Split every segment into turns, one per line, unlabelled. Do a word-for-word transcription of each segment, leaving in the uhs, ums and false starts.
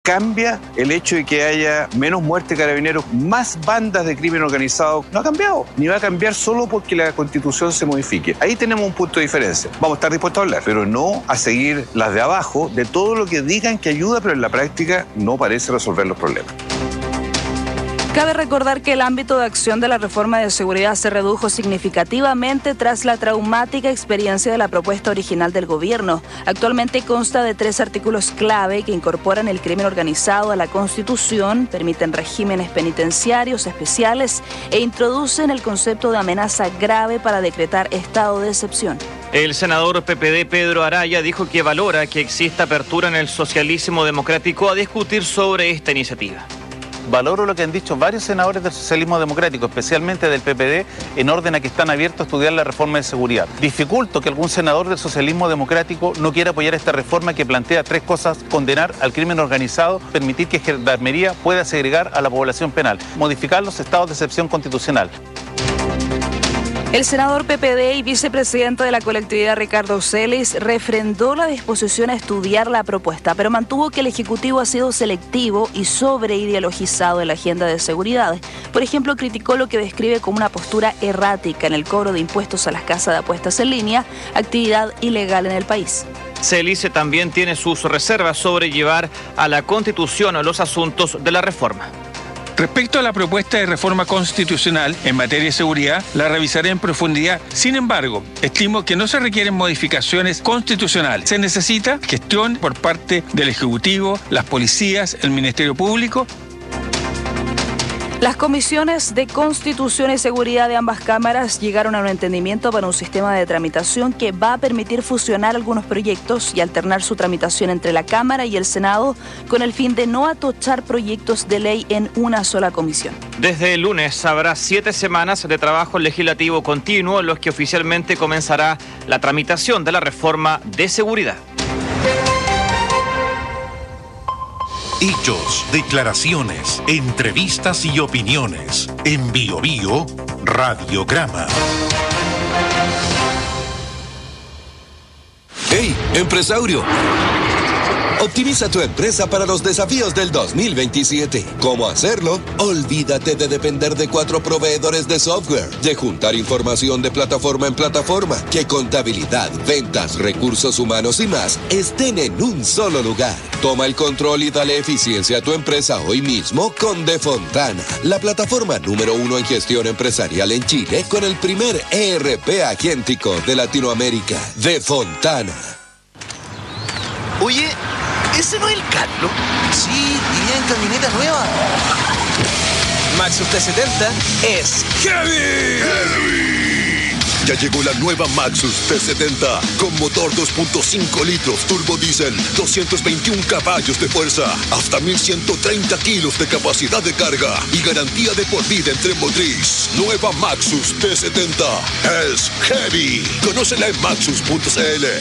¿Cambia el hecho de que haya menos muertes de carabineros, más bandas de crimen organizado? No ha cambiado, ni va a cambiar solo porque la Constitución se modifique. Ahí tenemos un punto de diferencia. Vamos a estar dispuestos a hablar, pero no a seguir las de abajo de todo lo que digan que ayuda, pero en la práctica no parece resolver los problemas.
Cabe recordar que el ámbito de acción de la reforma de seguridad se redujo significativamente tras la traumática experiencia de la propuesta original del gobierno. Actualmente consta de tres artículos clave que incorporan el crimen organizado a la Constitución, permiten regímenes penitenciarios especiales e introducen el concepto de amenaza grave para decretar estado de excepción.
El senador P P D Pedro Araya dijo que valora que exista apertura en el socialismo democrático a discutir sobre esta iniciativa.
Valoro lo que han dicho varios senadores del socialismo democrático, especialmente del P P D, en orden a que están abiertos a estudiar la reforma de seguridad. Dificulto que algún senador del socialismo democrático no quiera apoyar esta reforma que plantea tres cosas: condenar al crimen organizado, permitir que Gendarmería pueda segregar a la población penal, modificar los estados de excepción constitucional.
El senador P P D y vicepresidente de la colectividad Ricardo Celis refrendó la disposición a estudiar la propuesta, pero mantuvo que el Ejecutivo ha sido selectivo y sobreideologizado en la agenda de seguridad. Por ejemplo, criticó lo que describe como una postura errática en el cobro de impuestos a las casas de apuestas en línea, actividad ilegal en el país.
Celis también tiene sus reservas sobre llevar a la Constitución los asuntos de la reforma.
Respecto a la propuesta de reforma constitucional en materia de seguridad, la revisaré en profundidad. Sin embargo, estimo que no se requieren modificaciones constitucionales. Se necesita gestión por parte del Ejecutivo, las policías, el Ministerio Público.
Las comisiones de Constitución y Seguridad de ambas cámaras llegaron a un entendimiento para un sistema de tramitación que va a permitir fusionar algunos proyectos y alternar su tramitación entre la Cámara y el Senado con el fin de no atochar proyectos de ley en una sola comisión.
Desde el lunes habrá siete semanas de trabajo legislativo continuo en los que oficialmente comenzará la tramitación de la reforma de seguridad.
Hechos, declaraciones, entrevistas y opiniones. En Bio Bio, Radiograma.
¡Hey, empresario! Optimiza tu empresa para los desafíos del dos mil veintisiete. ¿Cómo hacerlo? Olvídate de depender de cuatro proveedores de software, de juntar información de plataforma en plataforma, que contabilidad, ventas, recursos humanos y más estén en un solo lugar. Toma el control y dale eficiencia a tu empresa hoy mismo con Defontana, la plataforma número uno en gestión empresarial en Chile, con el primer E R P agéntico de Latinoamérica. Defontana.
Oye, ¿ese no es el Carlos? Sí, y en camioneta nueva. Maxus T setenta es Heavy.
Heavy. Ya llegó la nueva Maxus T setenta con motor dos punto cinco litros turbo diésel, doscientos veintiún caballos de fuerza, hasta mil ciento treinta kilos de capacidad de carga y garantía de por vida en tren motriz. Nueva Maxus T setenta es Heavy. Conócela en maxus punto c l.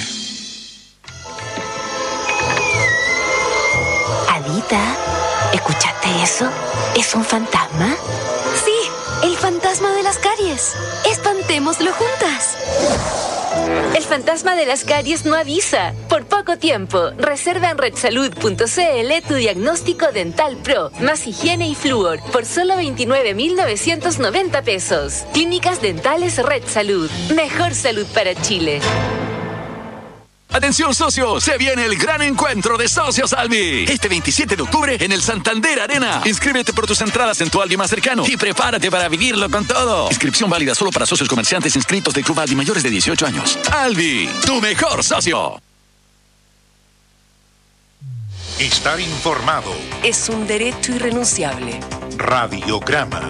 Adita, ¿escuchaste eso? ¿Es un fantasma? Sí, el fantasma de las caries. Espantémoslo juntas. El fantasma de las caries no avisa. Por poco tiempo, reserva en red salud punto c l tu diagnóstico dental pro, más higiene y flúor, por solo veintinueve mil novecientos noventa pesos. Clínicas Dentales Red Salud. Mejor salud para Chile.
Atención socios, se viene el gran encuentro de Socios Albi. Este veintisiete de octubre en el Santander Arena. Inscríbete por tus entradas en tu Albi más cercano y prepárate para vivirlo con todo. Inscripción válida solo para socios comerciantes inscritos de Club Albi mayores de dieciocho años. Albi, tu mejor socio.
Estar informado
es un derecho irrenunciable.
Radiograma.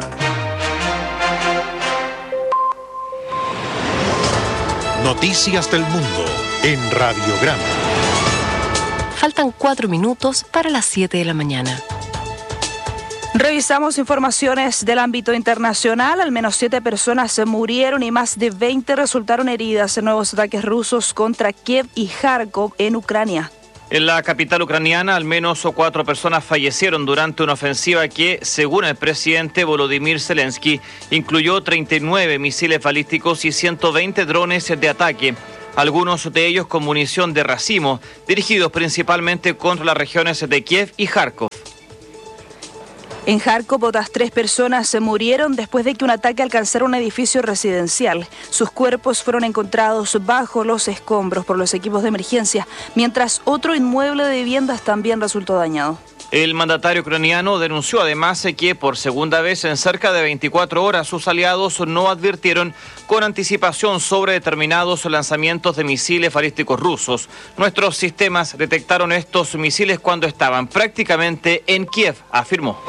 Noticias del mundo en Radiograma.
Faltan cuatro minutos para las siete de la mañana.
Revisamos informaciones del ámbito internacional. Al menos siete personas se murieron y más de veinte resultaron heridas en nuevos ataques rusos contra Kiev y Kharkov en Ucrania.
En la capital ucraniana, al menos cuatro personas fallecieron durante una ofensiva que, según el presidente Volodymyr Zelensky, incluyó treinta y nueve misiles balísticos y ciento veinte drones de ataque. algunos de ellos con munición de racimo, dirigidos principalmente contra las regiones de Kiev y Kharkov.
En Kharkov, otras tres personas se murieron después de que un ataque alcanzara un edificio residencial. Sus cuerpos fueron encontrados bajo los escombros por los equipos de emergencia, mientras otro inmueble de viviendas también resultó dañado.
El mandatario ucraniano denunció además que por segunda vez en cerca de veinticuatro horas sus aliados no advirtieron con anticipación sobre determinados lanzamientos de misiles balísticos rusos. Nuestros sistemas detectaron estos misiles cuando estaban prácticamente en Kiev, afirmó.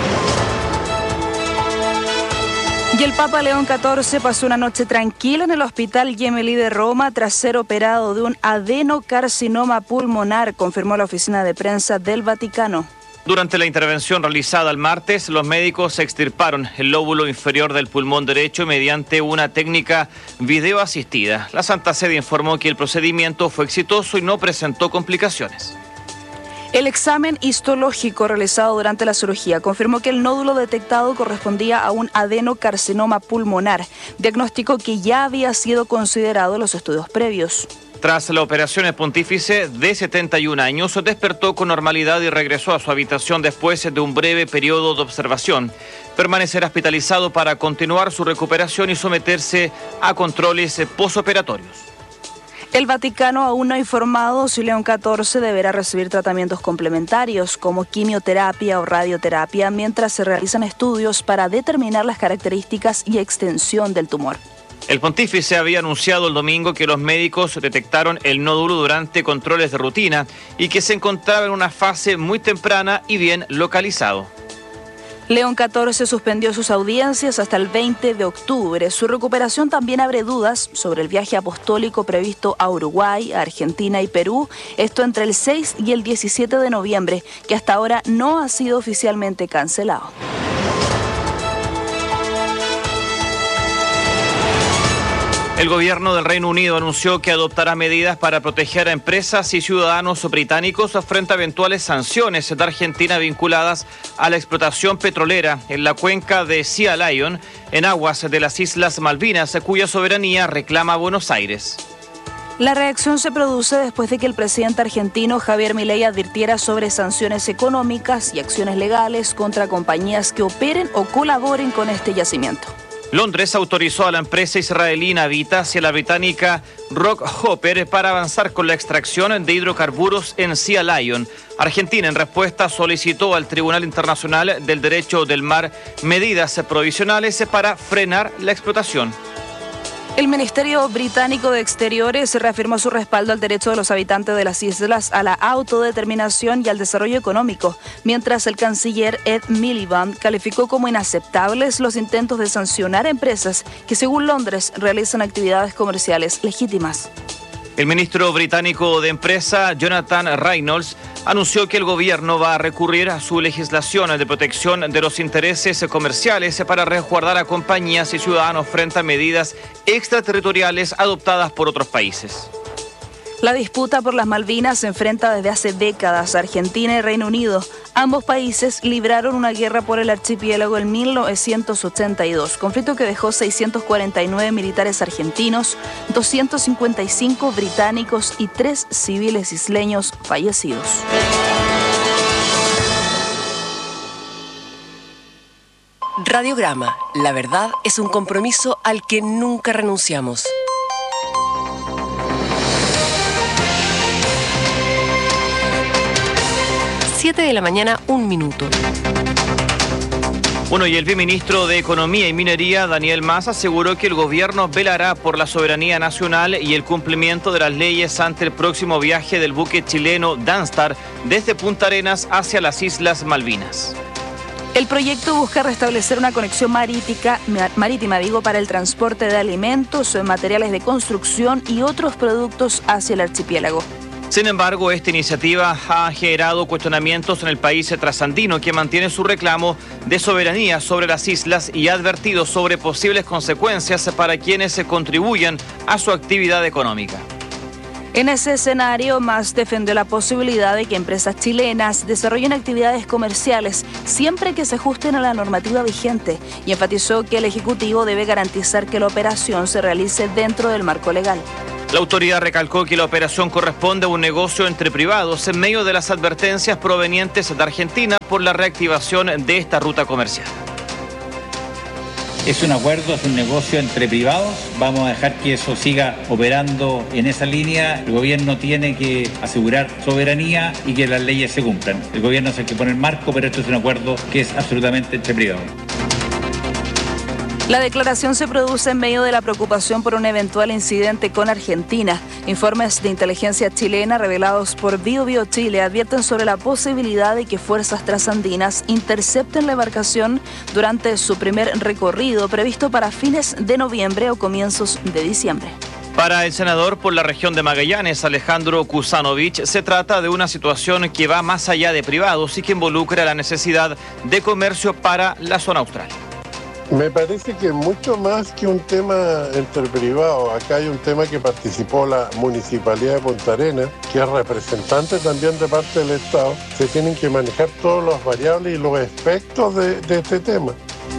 Y el Papa León catorce pasó una noche tranquila en el Hospital Gemelli de Roma tras ser operado de un adenocarcinoma pulmonar, confirmó la oficina de prensa del Vaticano.
Durante la intervención realizada el martes, los médicos extirparon el lóbulo inferior del pulmón derecho mediante una técnica videoasistida. La Santa Sede informó que el procedimiento fue exitoso y no presentó complicaciones.
El examen histológico realizado durante la cirugía confirmó que el nódulo detectado correspondía a un adenocarcinoma pulmonar, diagnóstico que ya había sido considerado en los estudios previos.
Tras la operación, el pontífice de setenta y un años despertó con normalidad y regresó a su habitación después de un breve periodo de observación. Permanecerá hospitalizado para continuar su recuperación y someterse a controles posoperatorios.
El Vaticano aún no ha informado si León catorce deberá recibir tratamientos complementarios como quimioterapia o radioterapia mientras se realizan estudios para determinar las características y extensión del tumor.
El pontífice había anunciado el domingo que los médicos detectaron el nódulo durante controles de rutina y que se encontraba en una fase muy temprana y bien localizado.
León catorce suspendió sus audiencias hasta el veinte de octubre. Su recuperación también abre dudas sobre el viaje apostólico previsto a Uruguay, a Argentina y Perú, esto entre el seis y el diecisiete de noviembre, que hasta ahora no ha sido oficialmente cancelado.
El gobierno del Reino Unido anunció que adoptará medidas para proteger a empresas y ciudadanos británicos frente a eventuales sanciones de Argentina vinculadas a la explotación petrolera en la cuenca de Sea Lion, en aguas de las Islas Malvinas, cuya soberanía reclama Buenos Aires.
La reacción se produce después de que el presidente argentino Javier Milei advirtiera sobre sanciones económicas y acciones legales contra compañías que operen o colaboren con este yacimiento.
Londres autorizó a la empresa israelí Navitas y a la británica Rockhopper para avanzar con la extracción de hidrocarburos en Sea Lion. Argentina, en respuesta, solicitó al Tribunal Internacional del Derecho del Mar medidas provisionales para frenar la explotación.
El Ministerio Británico de Exteriores reafirmó su respaldo al derecho de los habitantes de las islas a la autodeterminación y al desarrollo económico, mientras el canciller Ed Miliband calificó como inaceptables los intentos de sancionar a empresas que, según Londres, realizan actividades comerciales legítimas.
El ministro británico de Empresa, Jonathan Reynolds, anunció que el gobierno va a recurrir a su legislación de protección de los intereses comerciales para resguardar a compañías y ciudadanos frente a medidas extraterritoriales adoptadas por otros países.
La disputa por las Malvinas se enfrenta desde hace décadas a Argentina y Reino Unido. Ambos países libraron una guerra por el archipiélago en mil novecientos ochenta y dos, conflicto que dejó seiscientos cuarenta y nueve militares argentinos, doscientos cincuenta y cinco británicos y tres civiles isleños fallecidos.
Radiograma. La verdad es un compromiso al que nunca renunciamos. siete de la mañana, un minuto.
Bueno, y el viceministro de Economía y Minería, Daniel Mas, aseguró que el gobierno velará por la soberanía nacional y el cumplimiento de las leyes ante el próximo viaje del buque chileno Danstar desde Punta Arenas hacia las Islas Malvinas.
El proyecto busca restablecer una conexión marítica, marítima digo, para el transporte de alimentos, materiales de construcción y otros productos hacia el archipiélago.
Sin embargo, esta iniciativa ha generado cuestionamientos en el país trasandino, que mantiene su reclamo de soberanía sobre las islas y ha advertido sobre posibles consecuencias para quienes se contribuyan a su actividad económica.
En ese escenario, Mas defendió la posibilidad de que empresas chilenas desarrollen actividades comerciales siempre que se ajusten a la normativa vigente y enfatizó que el Ejecutivo debe garantizar que la operación se realice dentro del marco legal.
La autoridad recalcó que la operación corresponde a un negocio entre privados en medio de las advertencias provenientes de Argentina por la reactivación de esta ruta comercial.
Es un acuerdo, es un negocio entre privados. Vamos a dejar que eso siga operando en esa línea. El gobierno tiene que asegurar soberanía y que las leyes se cumplan. El gobierno es el que pone el marco, pero esto es un acuerdo que es absolutamente entre privados.
La declaración se produce en medio de la preocupación por un eventual incidente con Argentina. Informes de inteligencia chilena revelados por Bio Bio Chile advierten sobre la posibilidad de que fuerzas trasandinas intercepten la embarcación durante su primer recorrido previsto para fines de noviembre o comienzos de diciembre.
Para el senador por la región de Magallanes, Alejandro Kusanovich, se trata de una situación que va más allá de privados y que involucra la necesidad de comercio para la zona austral.
Me parece que mucho más que un tema entre privados. Acá hay un tema que participó la Municipalidad de Punta Arenas, que es representante también de parte del Estado. Se tienen que manejar todas las variables y los aspectos de, de este tema.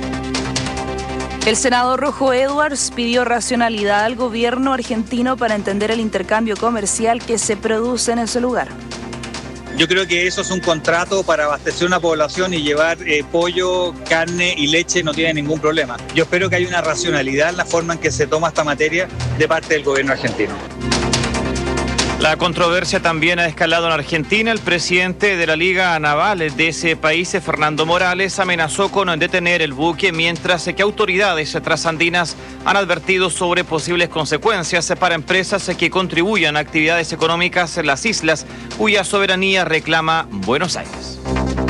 El senador Rojo Edwards pidió racionalidad al gobierno argentino para entender el intercambio comercial que se produce en ese lugar.
Yo creo que eso es un contrato para abastecer una población y llevar eh, pollo, carne y leche no tiene ningún problema. Yo espero que haya una racionalidad en la forma en que se toma esta materia de parte del gobierno argentino.
La controversia también ha escalado en Argentina. El presidente de la Liga Naval de ese país, Fernando Morales, amenazó con detener el buque, mientras que autoridades trasandinas han advertido sobre posibles consecuencias para empresas que contribuyan a actividades económicas en las islas, cuya soberanía reclama Buenos Aires.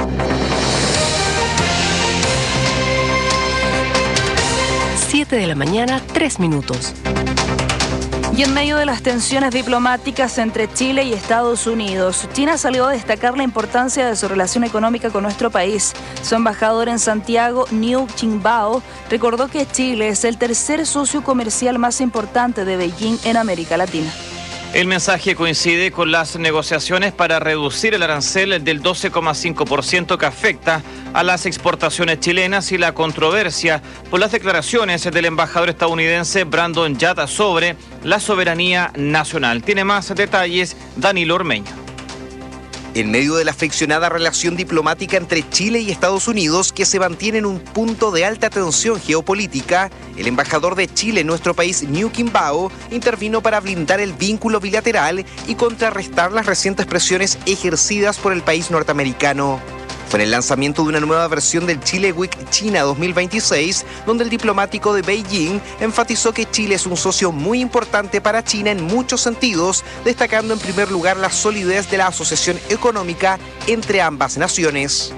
siete de la mañana, tres minutos.
Y en medio de las tensiones diplomáticas entre Chile y Estados Unidos, China salió a destacar la importancia de su relación económica con nuestro país. Su embajador en Santiago, Niu Qingbao, recordó que Chile es el tercer socio comercial más importante de Beijing en América Latina.
El mensaje coincide con las negociaciones para reducir el arancel del doce coma cinco por ciento que afecta a las exportaciones chilenas y la controversia por las declaraciones del embajador estadounidense Brandon Yata sobre la soberanía nacional. Tiene más detalles Danilo Ormeño.
En medio de la friccionada relación diplomática entre Chile y Estados Unidos, que se mantiene en un punto de alta tensión geopolítica, el embajador de Chile en nuestro país, Niu Qingbao, intervino para blindar el vínculo bilateral y contrarrestar las recientes presiones ejercidas por el país norteamericano. Fue en el lanzamiento de una nueva versión del Chile Week China dos mil veintiséis, donde el diplomático de Beijing enfatizó que Chile es un socio muy importante para China en muchos sentidos, destacando en primer lugar la solidez de la asociación económica entre ambas naciones.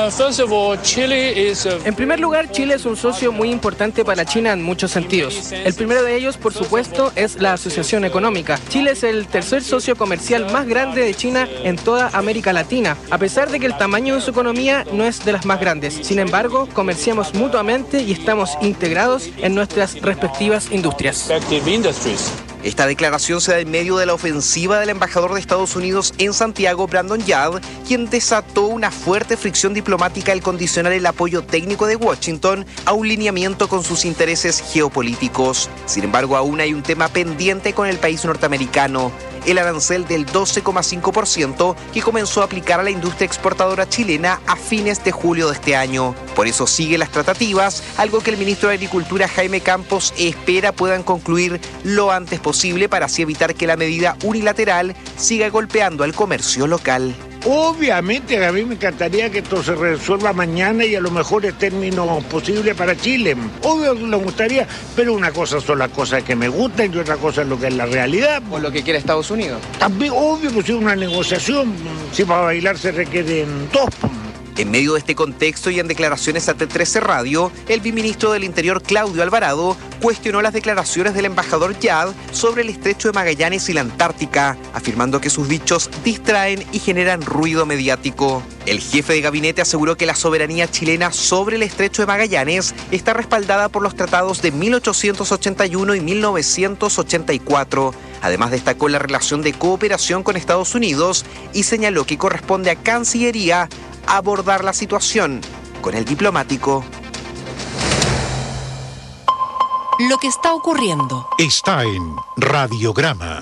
En primer lugar, Chile es un socio muy importante para China en muchos sentidos. El primero de ellos, por supuesto, es la asociación económica. Chile es el tercer socio comercial más grande de China en toda América Latina, a pesar de que el tamaño de su economía no es de las más grandes. Sin embargo, comerciamos mutuamente y estamos integrados en nuestras respectivas industrias.
Esta declaración se da en medio de la ofensiva del embajador de Estados Unidos en Santiago, Brandon Yard, quien desató una fuerte fricción diplomática al condicionar el apoyo técnico de Washington a un lineamiento con sus intereses geopolíticos. Sin embargo, aún hay un tema pendiente con el país norteamericano: el arancel del doce coma cinco por ciento que comenzó a aplicar a la industria exportadora chilena a fines de julio de este año. Por eso sigue las tratativas, algo que el ministro de Agricultura, Jaime Campos, espera puedan concluir lo antes posible para así evitar que la medida unilateral siga golpeando al comercio local.
Obviamente a mí me encantaría que esto se resuelva mañana y a lo mejor en términos posibles para Chile. Obvio que me gustaría, pero una cosa son las cosas que me gustan y otra cosa es lo que es la realidad.
O lo que quiere Estados Unidos.
También, obvio, pues es una negociación. Si para bailar se requieren dos.
En medio de este contexto y en declaraciones a T trece Radio, el viceministro del Interior, Claudio Alvarado, cuestionó las declaraciones del embajador Yad sobre el estrecho de Magallanes y la Antártica, afirmando que sus dichos distraen y generan ruido mediático. El jefe de gabinete aseguró que la soberanía chilena sobre el estrecho de Magallanes está respaldada por los tratados de mil ochocientos ochenta y uno y mil novecientos ochenta y cuatro. Además, destacó la relación de cooperación con Estados Unidos y señaló que corresponde a Cancillería abordar la situación con el diplomático.
lo que está ocurriendo.
Está en Radiograma.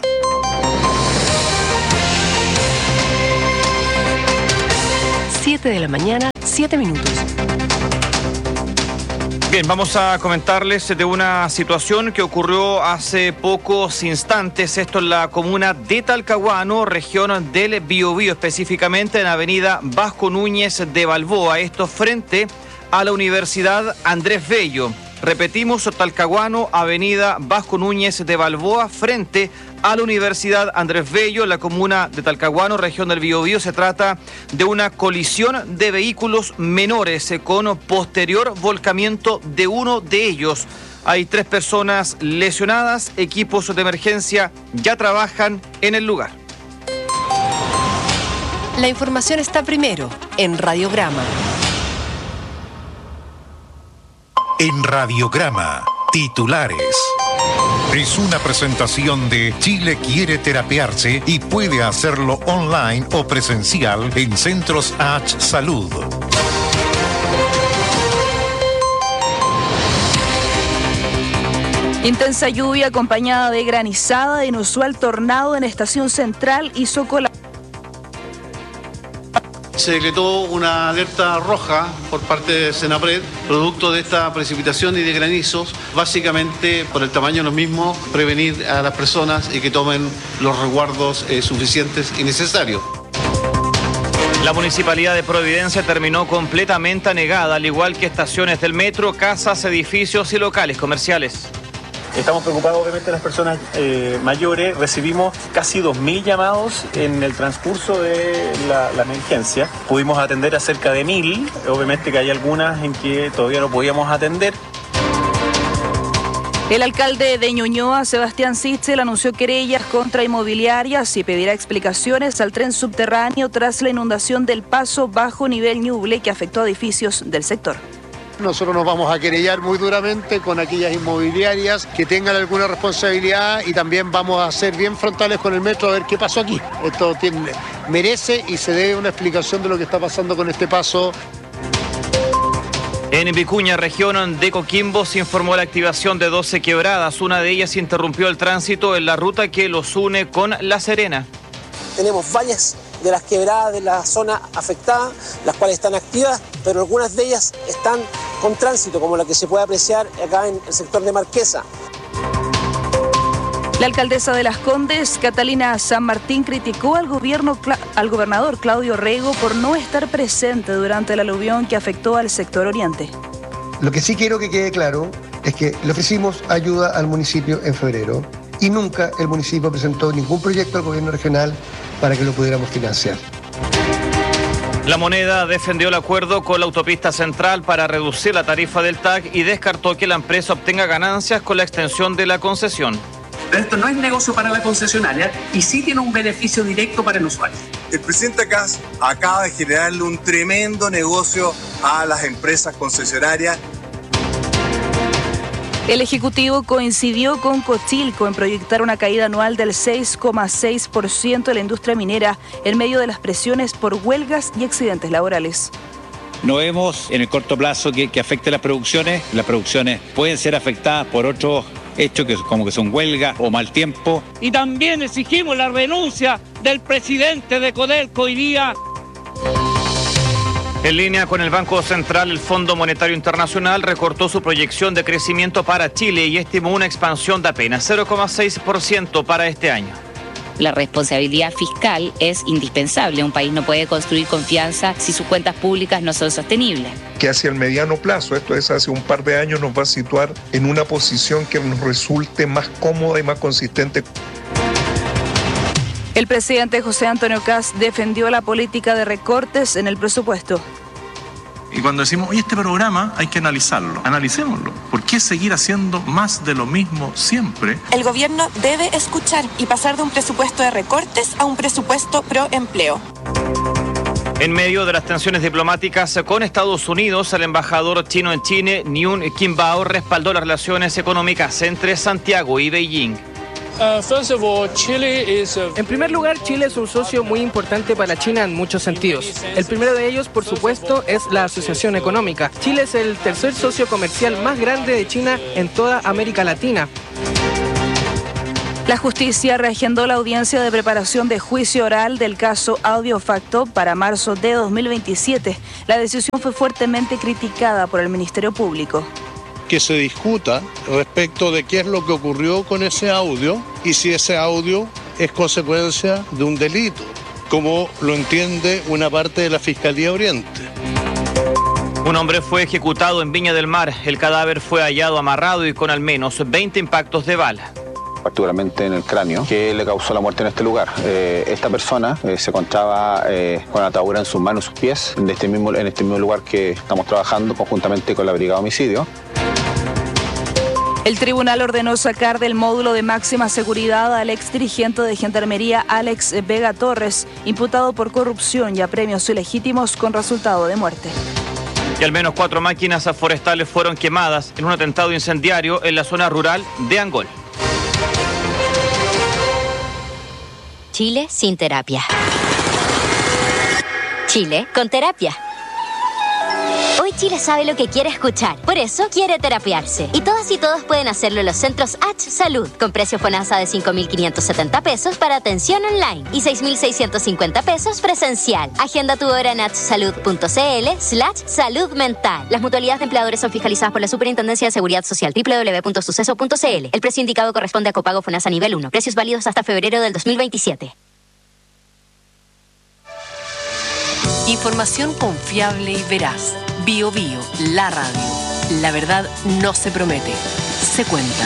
siete de la mañana, siete minutos.
Bien, vamos a comentarles de una situación que ocurrió hace pocos instantes. Esto en la comuna de Talcahuano, región del Biobío, específicamente en la avenida Vasco Núñez de Balboa. Esto frente a la Universidad Andrés Bello. Repetimos, Talcahuano, avenida Vasco Núñez de Balboa, frente a la Universidad Andrés Bello, en la comuna de Talcahuano, región del Biobío. Se trata de una colisión de vehículos menores con posterior volcamiento de uno de ellos. Hay tres personas lesionadas, equipos de emergencia ya trabajan en el lugar.
La información está primero en Radiograma.
En Radiograma, titulares. Es una presentación de Chile quiere terapiarse y puede hacerlo online o presencial en Centros H Salud.
Intensa lluvia acompañada de granizada e inusual tornado en Estación Central hizo cola.
Se decretó una alerta roja por parte de Senapred, producto de esta precipitación y de granizos, básicamente por el tamaño de los mismos, prevenir a las personas y que tomen los resguardos eh, suficientes y necesarios.
La Municipalidad de Providencia terminó completamente anegada, al igual que estaciones del metro, casas, edificios y locales comerciales.
Estamos preocupados obviamente de las personas eh, mayores. Recibimos casi dos mil llamados en el transcurso de la, la emergencia. Pudimos atender a cerca de mil. Obviamente que hay algunas en que todavía no podíamos atender.
El alcalde de Ñuñoa, Sebastián Sichel, anunció querellas contra inmobiliarias y pedirá explicaciones al tren subterráneo tras la inundación del paso bajo nivel Ñuble que afectó a edificios del sector.
Nosotros nos vamos a querellar muy duramente con aquellas inmobiliarias que tengan alguna responsabilidad y también vamos a ser bien frontales con el metro a ver qué pasó aquí. Esto tiene, merece y se debe una explicación de lo que está pasando con este paso.
En Vicuña, región de Coquimbo, se informó la activación de doce quebradas. Una de ellas interrumpió el tránsito en la ruta que los une con La Serena.
Tenemos varias de las quebradas de la zona afectada, las cuales están activas, pero algunas de ellas están con tránsito, como la que se puede apreciar acá en el sector de Marquesa.
La alcaldesa de Las Condes, Catalina San Martín, criticó al gobierno, al gobernador Claudio Rego por no estar presente durante el aluvión que afectó al sector oriente.
Lo que sí quiero que quede claro es que le ofrecimos ayuda al municipio en febrero y nunca el municipio presentó ningún proyecto al gobierno regional para que lo pudiéramos financiar.
La Moneda defendió el acuerdo con la autopista central para reducir la tarifa del T A C y descartó que la empresa obtenga ganancias con la extensión de la concesión.
Pero esto no es negocio para la concesionaria y sí tiene un beneficio directo para el usuario.
El presidente Kast acaba de generarle un tremendo negocio a las empresas concesionarias.
El Ejecutivo coincidió con Cochilco en proyectar una caída anual del seis coma seis por ciento de la industria minera en medio de las presiones por huelgas y accidentes laborales.
No vemos en el corto plazo que, que afecte las producciones. Las producciones pueden ser afectadas por otros hechos que, como que son huelga o mal tiempo.
Y también exigimos la renuncia del presidente de Codelco hoy día.
En línea con el Banco Central, el Fondo Monetario Internacional recortó su proyección de crecimiento para Chile y estimó una expansión de apenas cero coma seis por ciento para este año.
La responsabilidad fiscal es indispensable. Un país no puede construir confianza si sus cuentas públicas no son sostenibles.
Que hacia el mediano plazo, esto es hace un par de años, nos va a situar en una posición que nos resulte más cómoda y más consistente.
El presidente José Antonio Kast defendió la política de recortes en el presupuesto.
Y cuando decimos, oye, este programa hay que analizarlo, analicémoslo. ¿Por qué seguir haciendo más de lo mismo siempre?
El gobierno debe escuchar y pasar de un presupuesto de recortes a un presupuesto pro empleo.
En medio de las tensiones diplomáticas con Estados Unidos, el embajador chino en Chile, Niun Qimbao, respaldó las relaciones económicas entre Santiago y Beijing.
En primer lugar, Chile es un socio muy importante para China en muchos sentidos. El primero de ellos, por supuesto, es la asociación económica. Chile es el tercer socio comercial más grande de China en toda América Latina.
La justicia reagendó la audiencia de preparación de juicio oral del caso Audiofacto para marzo de dos mil veintisiete. La decisión fue fuertemente criticada por el Ministerio Público.
Que se discuta respecto de qué es lo que ocurrió con ese audio y si ese audio es consecuencia de un delito, como lo entiende una parte de la Fiscalía Oriente.
Un hombre fue ejecutado en Viña del Mar. El cadáver fue hallado amarrado y con al menos veinte impactos de bala,
particularmente en el cráneo, que le causó la muerte en este lugar. Eh, esta persona eh, se encontraba eh, con atadura en sus manos y sus pies en este, mismo, en este mismo lugar que estamos trabajando conjuntamente con la Brigada de Homicidio.
El tribunal ordenó sacar del módulo de máxima seguridad al exdirigente de Gendarmería Alex Vega Torres, imputado por corrupción y apremios ilegítimos con resultado de muerte.
Y al menos cuatro máquinas forestales fueron quemadas en un atentado incendiario en la zona rural de Angol.
Chile sin terapia. Chile con terapia. Hoy Chile sabe lo que quiere escuchar, por eso quiere terapiarse. Y todas y todos pueden hacerlo en los centros H Salud, con precio FONASA de cinco mil quinientos setenta pesos para atención online y seis mil seiscientos cincuenta pesos presencial. Agenda tu hora en hsalud.cl slash salud mental. Las mutualidades de empleadores son fiscalizadas por la Superintendencia de Seguridad Social, doble u doble u doble u punto suceso punto c l. El precio indicado corresponde a copago FONASA nivel uno. Precios válidos hasta febrero del dos mil veintisiete.
Información confiable y veraz. Bio Bio, la radio. La verdad no se promete, se cuenta.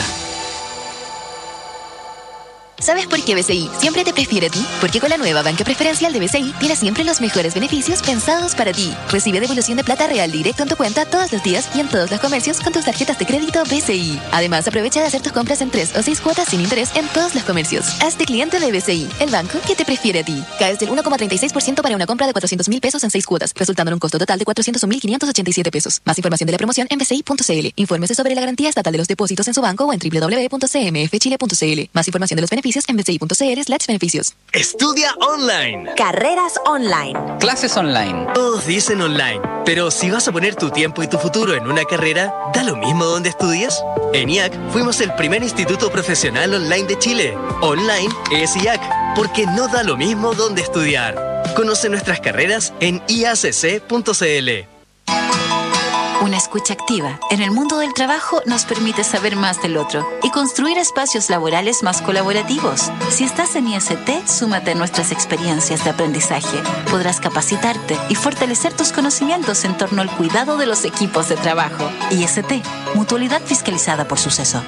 ¿Sabes por qué B C I siempre te prefiere a ti? Porque con la nueva banca preferencial de B C I tienes siempre los mejores beneficios pensados para ti. Recibe devolución de plata real directo en tu cuenta todos los días y en todos los comercios con tus tarjetas de crédito B C I. Además, aprovecha de hacer tus compras en tres o seis cuotas sin interés en todos los comercios. Hazte cliente de B C I, el banco que te prefiere a ti. Caes del uno coma treinta y seis por ciento para una compra de cuatrocientos mil pesos en seis cuotas, resultando en un costo total de cuatrocientos un mil quinientos ochenta y siete pesos. Más información de la promoción en b c i punto c l. Infórmese sobre la garantía estatal de los depósitos en su banco o en doble u doble u doble u punto c m f chile punto c l. Más información de los beneficios en bci.cl slash beneficios.
Estudia online.
Carreras online.
Clases online. Todos dicen online, pero si vas a poner tu tiempo y tu futuro en una carrera, ¿da lo mismo dónde estudias? En I A C fuimos el primer instituto profesional online de Chile. Online es I A C, porque no da lo mismo dónde estudiar. Conoce nuestras carreras en i a c c punto c l.
Una escucha activa en el mundo del trabajo nos permite saber más del otro y construir espacios laborales más colaborativos. Si estás en I S T, súmate a nuestras experiencias de aprendizaje. Podrás capacitarte y fortalecer tus conocimientos en torno al cuidado de los equipos de trabajo. I S T, mutualidad fiscalizada por Suceso.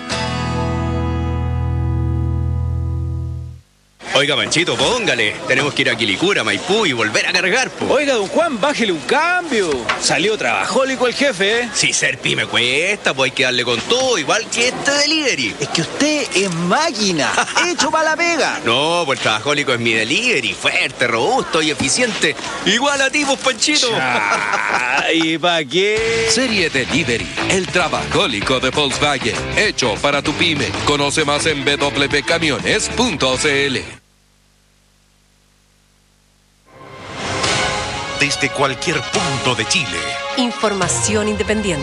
Oiga, Manchito, póngale. Tenemos que ir a Quilicura, Maipú y volver a cargar, po.
Oiga, don Juan, bájele un cambio. Salió trabajólico el jefe, ¿eh?
Si ser pyme cuesta, pues hay que darle con todo, igual que este delivery.
Es que usted es máquina, hecho para la pega.
No, pues el trabajólico es mi delivery, fuerte, robusto y eficiente. Igual a ti, pues, Panchito.
¿Y para qué?
Serie Delivery, el trabajólico de Volkswagen, hecho para tu pyme. Conoce más en b w camiones punto c l.
Desde cualquier punto de Chile.
Información independiente.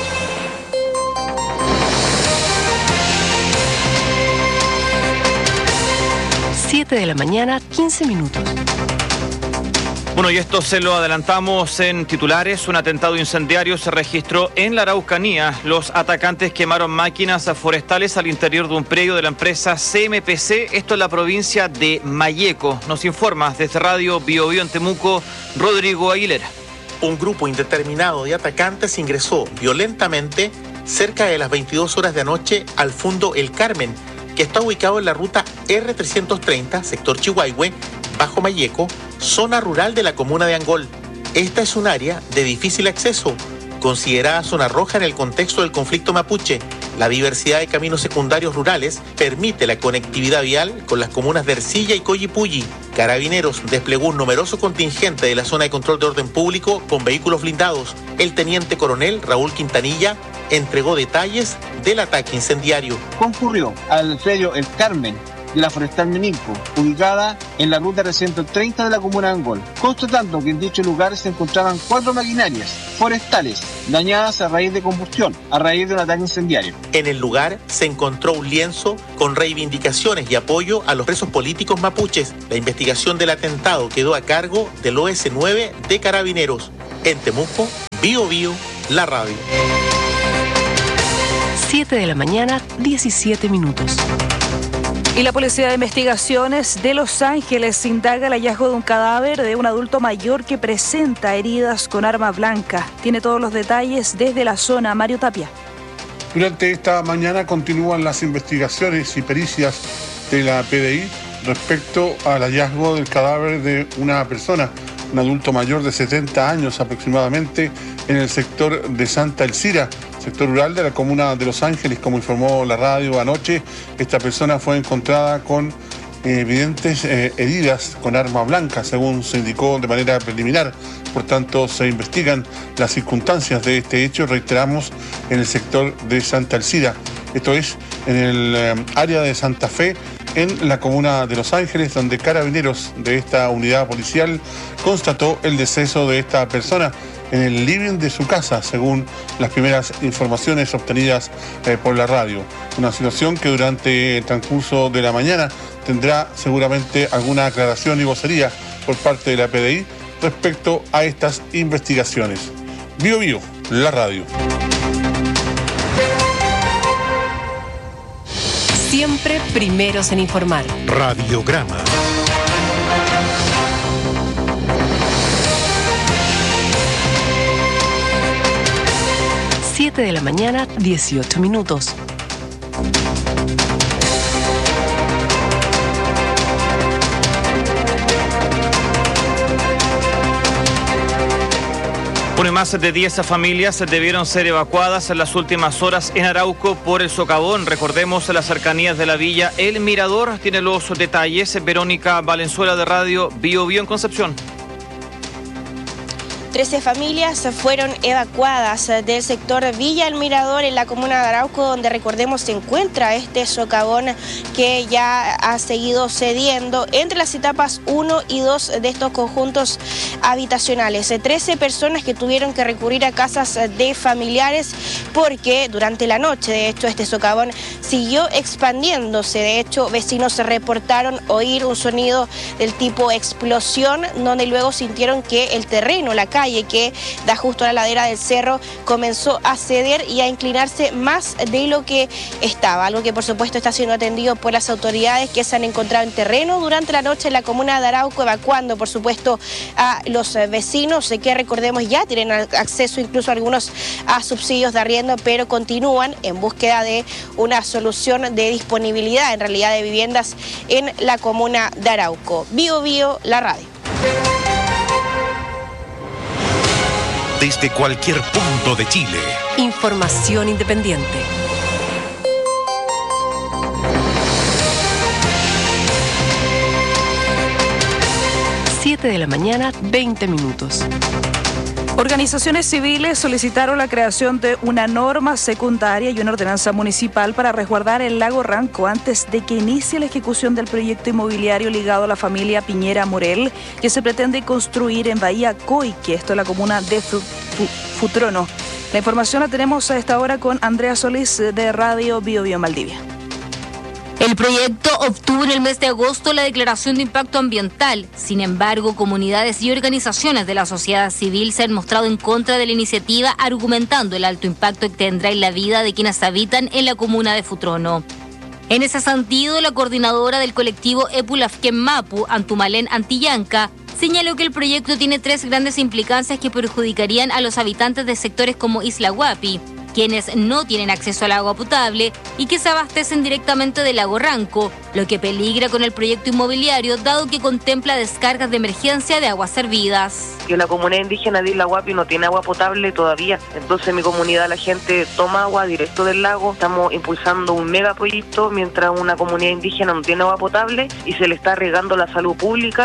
siete de la mañana, quince minutos.
Bueno, y esto se lo adelantamos en titulares. Un atentado incendiario se registró en la Araucanía. Los atacantes quemaron máquinas forestales al interior de un predio de la empresa C M P C. Esto en la provincia de Malleco. Nos informa desde Radio Bio Bio en Temuco, Rodrigo Aguilera.
Un grupo indeterminado de atacantes ingresó violentamente cerca de las veintidós horas de anoche al Fundo El Carmen, que está ubicado en la ruta R trescientos treinta, sector Chihuahue, bajo Malleco, zona rural de la comuna de Angol. Esta es un área de difícil acceso, considerada zona roja en el contexto del conflicto mapuche. La diversidad de caminos secundarios rurales permite la conectividad vial con las comunas de Ercilla y Collipulli. Carabineros desplegó un numeroso contingente de la zona de control de orden público con vehículos blindados. El teniente coronel Raúl Quintanilla entregó detalles del ataque incendiario.
Concurrió al predio El Carmen de la Forestal Meninco, ubicada en la ruta R ciento treinta de la comuna de Angol, constatando que en dicho lugar se encontraban cuatro maquinarias forestales dañadas a raíz de combustión, a raíz de un ataque incendiario.
En el lugar se encontró un lienzo con reivindicaciones y apoyo a los presos políticos mapuches. La investigación del atentado quedó a cargo del O S nueve de Carabineros. En Temuco, Bio Bio, la radio.
siete de la mañana, diecisiete minutos.
Y la Policía de Investigaciones de Los Ángeles indaga el hallazgo de un cadáver de un adulto mayor que presenta heridas con arma blanca. Tiene todos los detalles desde la zona. Mario Tapia.
Durante esta mañana continúan las investigaciones y pericias de la P D I respecto al hallazgo del cadáver de una persona, un adulto mayor de setenta años aproximadamente, en el sector de Santa Elcira, sector rural de la comuna de Los Ángeles. Como informó la radio anoche, esta persona fue encontrada con eh, evidentes eh, heridas con arma blanca, según se indicó de manera preliminar. Por tanto, se investigan las circunstancias de este hecho, reiteramos, en el sector de Santa Elcira. Esto es en el eh, área de Santa Fe, en la comuna de Los Ángeles, donde Carabineros de esta unidad policial constató el deceso de esta persona en el living de su casa, según las primeras informaciones obtenidas eh, por la radio. Una situación que durante el transcurso de la mañana tendrá seguramente alguna aclaración y vocería por parte de la P D I respecto a estas investigaciones. Bio Bio, la radio.
Siempre primeros en informar.
Radiograma.
siete de la mañana, dieciocho minutos.
Bueno, más de diez familias debieron ser evacuadas en las últimas horas en Arauco por el socavón. Recordemos, las cercanías de la villa El Mirador. Tiene los detalles Verónica Valenzuela de Radio Bio Bio en Concepción.
trece familias fueron evacuadas del sector Villa El Mirador en la comuna de Arauco, donde, recordemos, se encuentra este socavón que ya ha seguido cediendo entre las etapas uno y dos de estos conjuntos habitacionales. trece personas que tuvieron que recurrir a casas de familiares porque durante la noche, de hecho, este socavón siguió expandiéndose. De hecho, vecinos se reportaron oír un sonido del tipo explosión, donde luego sintieron que el terreno, la calle que da justo a la ladera del cerro, comenzó a ceder y a inclinarse más de lo que estaba, algo que por supuesto está siendo atendido por las autoridades, que se han encontrado en terreno durante la noche en la comuna de Arauco, evacuando por supuesto a los vecinos que, recordemos, ya tienen acceso incluso algunos a subsidios de arriendo, pero continúan en búsqueda de una solución de disponibilidad en realidad de viviendas en la comuna de Arauco. Bio Bio, la radio.
Desde cualquier punto de Chile.
Información independiente. siete de la mañana, veinte minutos.
Organizaciones civiles solicitaron la creación de una norma secundaria y una ordenanza municipal para resguardar el lago Ranco antes de que inicie la ejecución del proyecto inmobiliario ligado a la familia Piñera Morel, que se pretende construir en Bahía Coique, esto es la comuna de Futrono. La información la tenemos a esta hora con Andrea Solís de Radio Bio Bio Maldivia.
El proyecto obtuvo en el mes de agosto la declaración de impacto ambiental. Sin embargo, comunidades y organizaciones de la sociedad civil se han mostrado en contra de la iniciativa, argumentando el alto impacto que tendrá en la vida de quienes habitan en la comuna de Futrono. En ese sentido, la coordinadora del colectivo Epulafken Mapu, Antumalén Antillanca, señaló que el proyecto tiene tres grandes implicancias que perjudicarían a los habitantes de sectores como Isla Huapi, quienes no tienen acceso al agua potable y que se abastecen directamente del lago Ranco, lo que peligra con el proyecto inmobiliario, dado que contempla descargas de emergencia de aguas servidas.
Que la comunidad indígena de Isla Huapi no tiene agua potable todavía, entonces en mi comunidad la gente toma agua directo del lago. Estamos impulsando un megaproyecto mientras una comunidad indígena no tiene agua potable y se le está regando la salud pública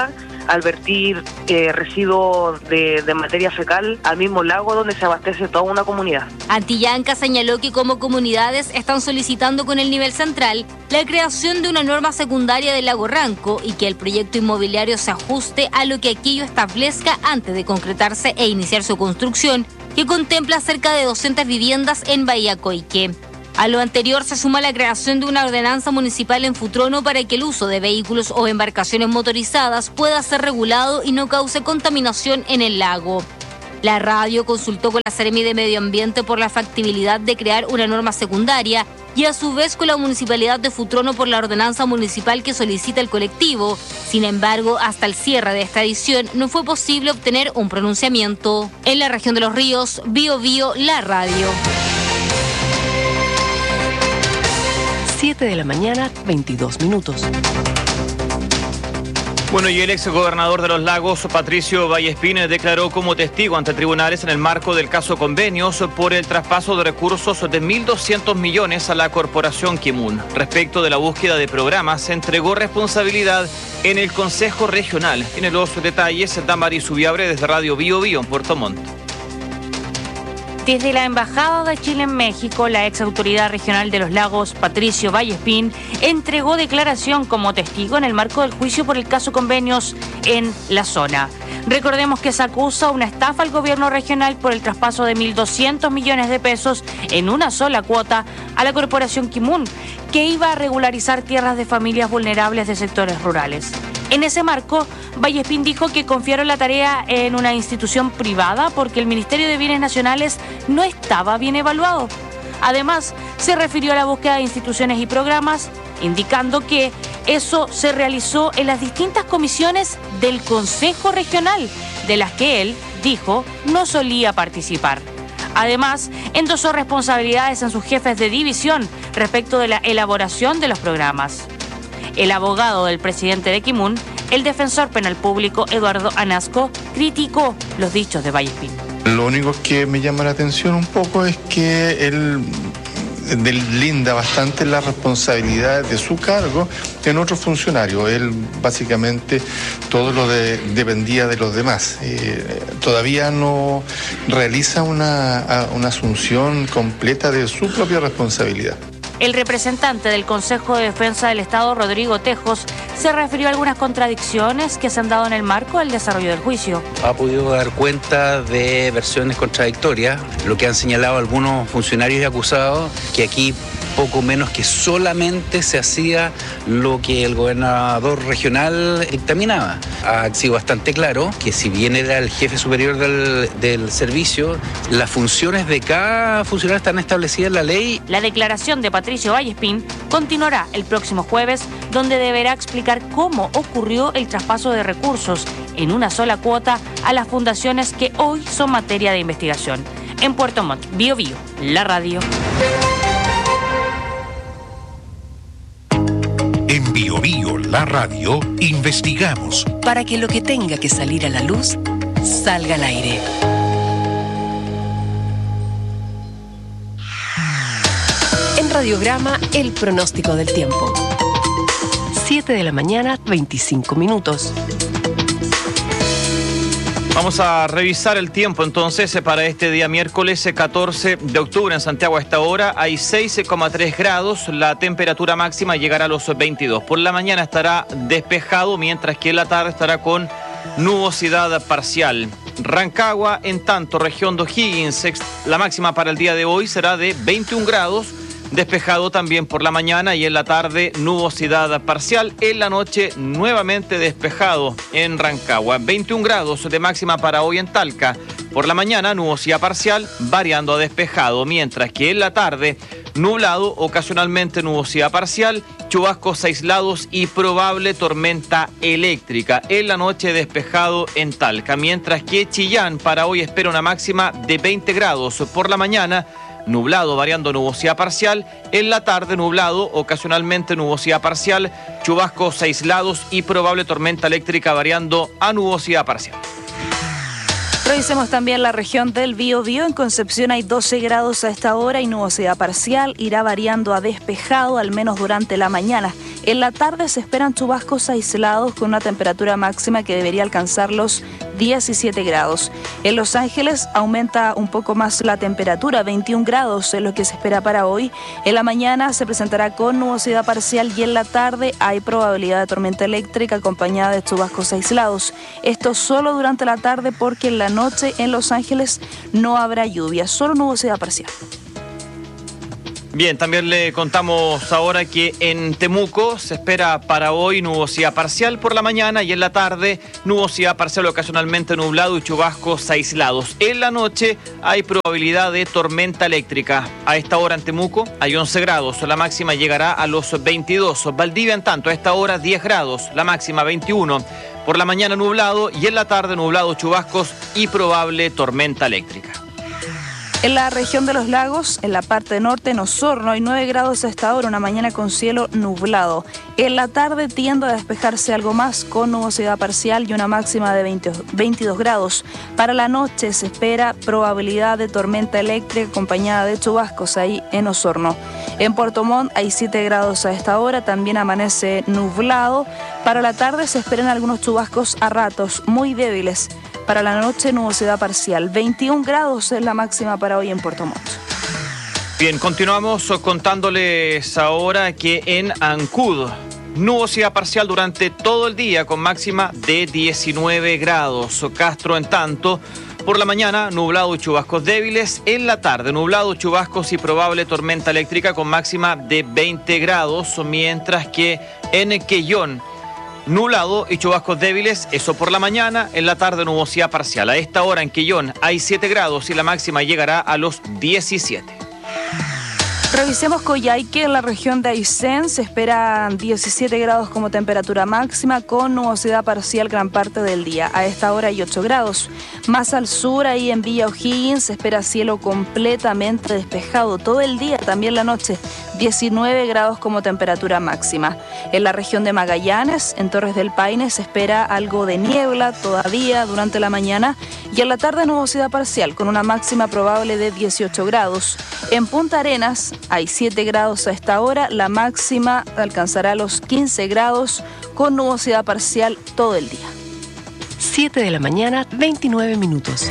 al vertir eh, residuos de, de materia fecal al mismo lago donde se abastece toda una comunidad.
Antillanca señaló que como comunidades están solicitando con el nivel central la creación de una norma secundaria del lago Ranco y que el proyecto inmobiliario se ajuste a lo que aquello establezca antes de concretarse e iniciar su construcción, que contempla cerca de doscientas viviendas en Bahía Coique. A lo anterior se suma la creación de una ordenanza municipal en Futrono para que el uso de vehículos o embarcaciones motorizadas pueda ser regulado y no cause contaminación en el lago. La radio consultó con la Seremi de Medio Ambiente por la factibilidad de crear una norma secundaria y a su vez con la Municipalidad de Futrono por la ordenanza municipal que solicita el colectivo. Sin embargo, hasta el cierre de esta edición no fue posible obtener un pronunciamiento. En la región de Los Ríos, Bio Bio, la radio.
siete de la mañana, veintidós minutos.
Bueno, y el ex gobernador de Los Lagos, Patricio Vallespín, declaró como testigo ante tribunales en el marco del caso Convenios por el traspaso de recursos de mil doscientos millones a la corporación Kimun. Respecto de la búsqueda de programas, se entregó responsabilidad en el Consejo Regional. Tiene los detalles Damaris Subiabre desde Radio Bio Bio en Puerto Montt.
Desde la Embajada de Chile en México, la ex autoridad regional de Los Lagos, Patricio Vallespín, entregó declaración como testigo en el marco del juicio por el caso Convenios en la zona. Recordemos que se acusa una estafa al gobierno regional por el traspaso de mil doscientos millones de pesos en una sola cuota a la corporación Kimun, que iba a regularizar tierras de familias vulnerables de sectores rurales. En ese marco, Vallespín dijo que confiaron la tarea en una institución privada porque el Ministerio de Bienes Nacionales no estaba bien evaluado. Además, se refirió a la búsqueda de instituciones y programas, indicando que eso se realizó en las distintas comisiones del Consejo Regional, de las que él, dijo, no solía participar. Además, endosó responsabilidades en sus jefes de división respecto de la elaboración de los programas. El abogado del presidente de Kimun, el defensor penal público Eduardo Anasco, criticó los dichos de Vallespín.
Lo único que me llama la atención un poco es que él deslinda bastante las responsabilidades de su cargo en otros funcionarios. Él básicamente todo lo de, dependía de los demás. Eh, todavía no realiza una, una asunción completa de su propia responsabilidad.
El representante del Consejo de Defensa del Estado, Rodrigo Tejos, se refirió a algunas contradicciones que se han dado en el marco del desarrollo del juicio.
Ha podido dar cuenta de versiones contradictorias, lo que han señalado algunos funcionarios y acusados, que aquí poco menos que solamente se hacía lo que el gobernador regional dictaminaba. Ha sido bastante claro que si bien era el jefe superior del, del servicio, las funciones de cada funcionario están establecidas en la ley.
La declaración de Patricio Vallespín continuará el próximo jueves, donde deberá explicar cómo ocurrió el traspaso de recursos en una sola cuota a las fundaciones que hoy son materia de investigación. En Puerto Montt, Bio Bio, la radio.
En Bio Bio, la radio, investigamos
para que lo que tenga que salir a la luz salga al aire. En Radiograma, el pronóstico del tiempo. siete de la mañana, veinticinco minutos.
Vamos a revisar el tiempo entonces para este día miércoles catorce de octubre en Santiago. A esta hora hay seis coma tres grados, la temperatura máxima llegará a los veintidós. Por la mañana estará despejado, mientras que en la tarde estará con nubosidad parcial. Rancagua, en tanto, región de O'Higgins, la máxima para el día de hoy será de veintiún grados. Despejado también por la mañana y en la tarde nubosidad parcial. En la noche nuevamente despejado en Rancagua. veintiún grados de máxima para hoy en Talca. Por la mañana nubosidad parcial variando a despejado. Mientras que en la tarde nublado, ocasionalmente nubosidad parcial, chubascos aislados y probable tormenta eléctrica. En la noche despejado en Talca. Mientras que Chillán para hoy espera una máxima de veinte grados. Por la mañana nublado, variando nubosidad parcial. En la tarde nublado, ocasionalmente nubosidad parcial, chubascos aislados y probable tormenta eléctrica variando a nubosidad parcial.
Revisemos también la región del Biobío. En Concepción hay doce grados a esta hora y nubosidad parcial. Irá variando a despejado, al menos durante la mañana. En la tarde se esperan chubascos aislados con una temperatura máxima que debería alcanzar los diecisiete grados. En Los Ángeles aumenta un poco más la temperatura, veintiún grados es lo que se espera para hoy. En la mañana se presentará con nubosidad parcial y en la tarde hay probabilidad de tormenta eléctrica acompañada de chubascos aislados. Esto solo durante la tarde porque en la noche en Los Ángeles no habrá lluvia, solo nubosidad parcial.
Bien, también le contamos ahora que en Temuco se espera para hoy nubosidad parcial por la mañana y en la tarde nubosidad parcial ocasionalmente nublado y chubascos aislados. En la noche hay probabilidad de tormenta eléctrica. A esta hora en Temuco hay once grados, la máxima llegará a los veintidós. Valdivia, en tanto, a esta hora diez grados, la máxima veintiuno. Por la mañana nublado y en la tarde nublado, chubascos y probable tormenta eléctrica.
En la región de los lagos, en la parte norte, en Osorno, hay nueve grados a esta hora, una mañana con cielo nublado. En la tarde tiende a despejarse algo más con nubosidad parcial y una máxima de veinte, veintidós grados. Para la noche se espera probabilidad de tormenta eléctrica acompañada de chubascos ahí en Osorno. En Puerto Montt hay siete grados a esta hora, también amanece nublado. Para la tarde se esperan algunos chubascos a ratos, muy débiles. Para la noche, nubosidad parcial. veintiún grados es la máxima para hoy en Puerto Montt.
Bien, continuamos contándoles ahora que en Ancud, nubosidad parcial durante todo el día con máxima de diecinueve grados. Castro, en tanto, por la mañana, nublado y chubascos débiles. En la tarde, nublado, chubascos y probable tormenta eléctrica con máxima de veinte grados. Mientras que en Quellón, nublado y chubascos débiles, eso por la mañana. En la tarde nubosidad parcial. A esta hora en Quellón hay siete grados y la máxima llegará a los diecisiete.
Revisemos Coyhaique, en la región de Aysén se esperan diecisiete grados como temperatura máxima con nubosidad parcial gran parte del día. A esta hora hay ocho grados. Más al sur, ahí en Villa O'Higgins, se espera cielo completamente despejado todo el día, también la noche. diecinueve grados como temperatura máxima. En la región de Magallanes, en Torres del Paine, se espera algo de niebla todavía durante la mañana y en la tarde nubosidad parcial con una máxima probable de dieciocho grados. En Punta Arenas hay siete grados a esta hora, la máxima alcanzará los quince grados con nubosidad parcial todo el día.
siete de la mañana, veintinueve minutos.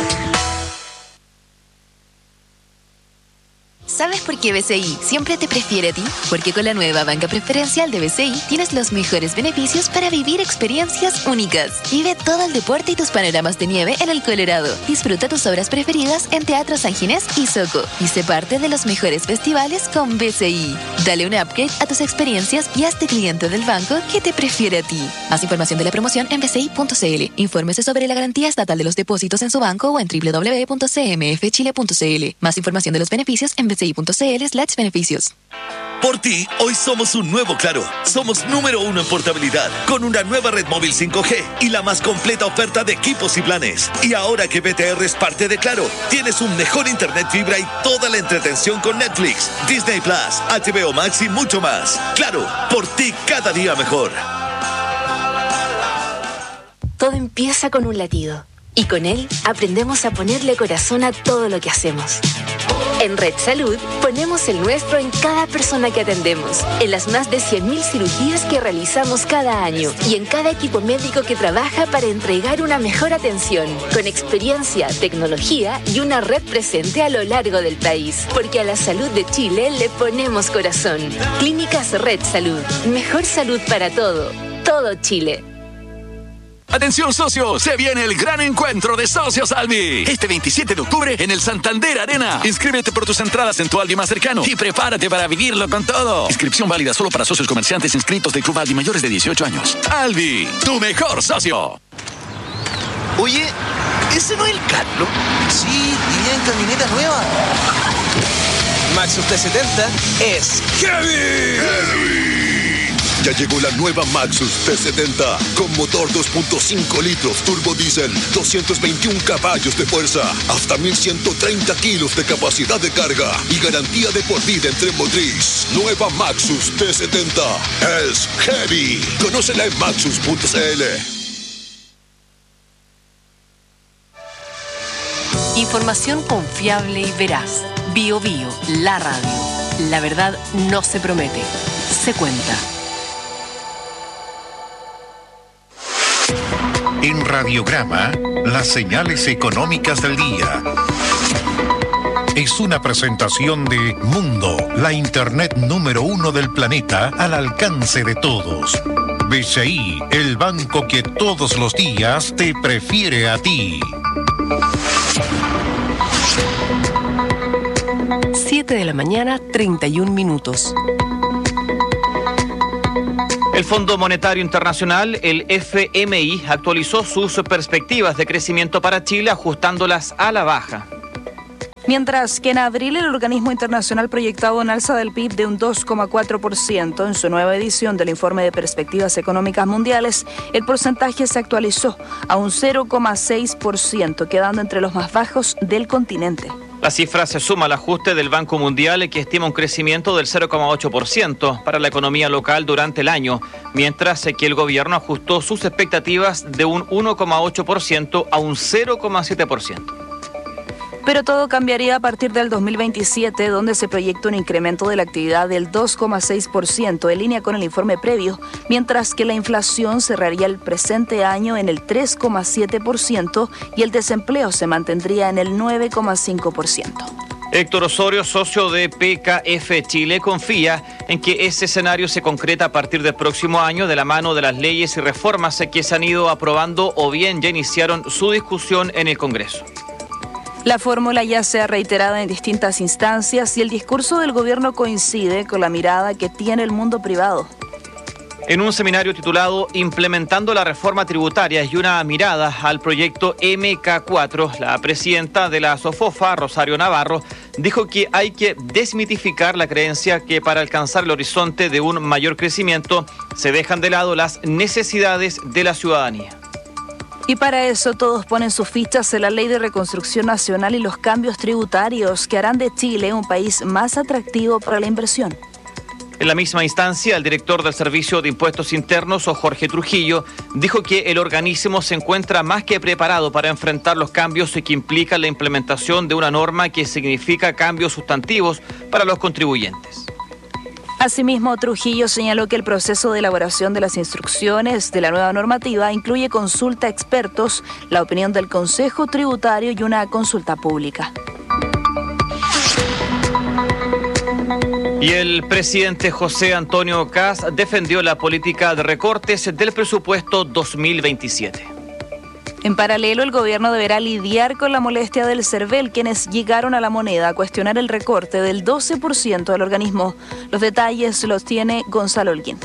¿Sabes por qué B C I siempre te prefiere a ti? Porque con la nueva banca preferencial de B C I tienes los mejores beneficios para vivir experiencias únicas. Vive todo el deporte y tus panoramas de nieve en el Colorado. Disfruta tus obras preferidas en Teatro San Ginés y Soco. Y sé parte de los mejores festivales con B C I. Dale un upgrade a tus experiencias y hazte cliente del banco que te prefiere a ti. Más información de la promoción en b c i punto c l. Infórmese sobre la garantía estatal de los depósitos en su banco o en w w w punto c m f chile punto c l. Más información de los beneficios en b c i punto c l slash beneficios.
Por ti, hoy somos un nuevo Claro. Somos número uno en portabilidad, con una nueva red móvil cinco G y la más completa oferta de equipos y planes. Y ahora que B T R es parte de Claro, tienes un mejor internet fibra y toda la entretención con Netflix, Disney Plus, H B O Max y mucho más. Claro, por ti cada día mejor.
Todo empieza con un latido. Y con él aprendemos a ponerle corazón a todo lo que hacemos. En Red Salud ponemos el nuestro en cada persona que atendemos, en las más de cien mil cirugías que realizamos cada año y en cada equipo médico que trabaja para entregar una mejor atención, con experiencia, tecnología y una red presente a lo largo del país. Porque a la salud de Chile le ponemos corazón. Clínicas Red Salud. Mejor salud para todo. Todo Chile.
Atención socios, se viene el gran encuentro de Socios Albi. Este veintisiete de octubre en el Santander Arena. Inscríbete por tus entradas en tu Albi más cercano y prepárate para vivirlo con todo. Inscripción válida solo para socios comerciantes inscritos del Club Albi mayores de dieciocho años. Albi, tu mejor socio.
Oye, ¿ese no es el Carlo? Sí, iría en camioneta nueva. Maxus T setenta es Heavy.
Heavy. Ya llegó la nueva Maxus T setenta con motor dos punto cinco litros turbo diésel, doscientos veintiún caballos de fuerza, hasta mil ciento treinta kilos de capacidad de carga y garantía de por vida en tren motriz. Nueva Maxus T setenta es Heavy. Conócela en maxus punto c l.
Información confiable y veraz. Bio Bio, la radio. La verdad no se promete, se cuenta.
En Radiograma, las señales económicas del día. Es una presentación de Mundo, la internet número uno del planeta al alcance de todos. B C I, el banco que todos los días te prefiere a ti.
siete de la mañana, treinta y un minutos.
El Fondo Monetario Internacional, el F M I, actualizó sus perspectivas de crecimiento para Chile, ajustándolas a la baja.
Mientras que en abril el organismo internacional proyectaba un alza del P I B de un dos coma cuatro por ciento en su nueva edición del informe de perspectivas económicas mundiales, el porcentaje se actualizó a un cero coma seis por ciento, quedando entre los más bajos del continente.
La cifra se suma al ajuste del Banco Mundial, que estima un crecimiento del cero coma ocho por ciento para la economía local durante el año, mientras que el gobierno ajustó sus expectativas de un uno coma ocho por ciento a un cero coma siete por ciento.
Pero todo cambiaría a partir del dos mil veintisiete, donde se proyecta un incremento de la actividad del dos coma seis por ciento, en línea con el informe previo, mientras que la inflación cerraría el presente año en el tres coma siete por ciento y el desempleo se mantendría en el nueve coma cinco por ciento.
Héctor Osorio, socio de P K F Chile, confía en que ese escenario se concreta a partir del próximo año de la mano de las leyes y reformas que se han ido aprobando o bien ya iniciaron su discusión en el Congreso.
La fórmula ya se ha reiterado en distintas instancias y el discurso del gobierno coincide con la mirada que tiene el mundo privado.
En un seminario titulado Implementando la reforma tributaria y una mirada al proyecto M K cuatro, la presidenta de la SOFOFA, Rosario Navarro, dijo que hay que desmitificar la creencia que para alcanzar el horizonte de un mayor crecimiento se dejan de lado las necesidades de la ciudadanía.
Y para eso todos ponen sus fichas en la Ley de Reconstrucción Nacional y los cambios tributarios que harán de Chile un país más atractivo para la inversión.
En la misma instancia, el director del Servicio de Impuestos Internos, Jorge Trujillo, dijo que el organismo se encuentra más que preparado para enfrentar los cambios que implican la implementación de una norma que significa cambios sustantivos para los contribuyentes.
Asimismo, Trujillo señaló que el proceso de elaboración de las instrucciones de la nueva normativa incluye consulta a expertos, la opinión del Consejo Tributario y una consulta pública.
Y el presidente José Antonio Kast defendió la política de recortes del presupuesto dos mil veintisiete.
En paralelo, el gobierno deberá lidiar con la molestia del CERVEL, quienes llegaron a la moneda a cuestionar el recorte del doce por ciento del organismo. Los detalles los tiene Gonzalo Holguín.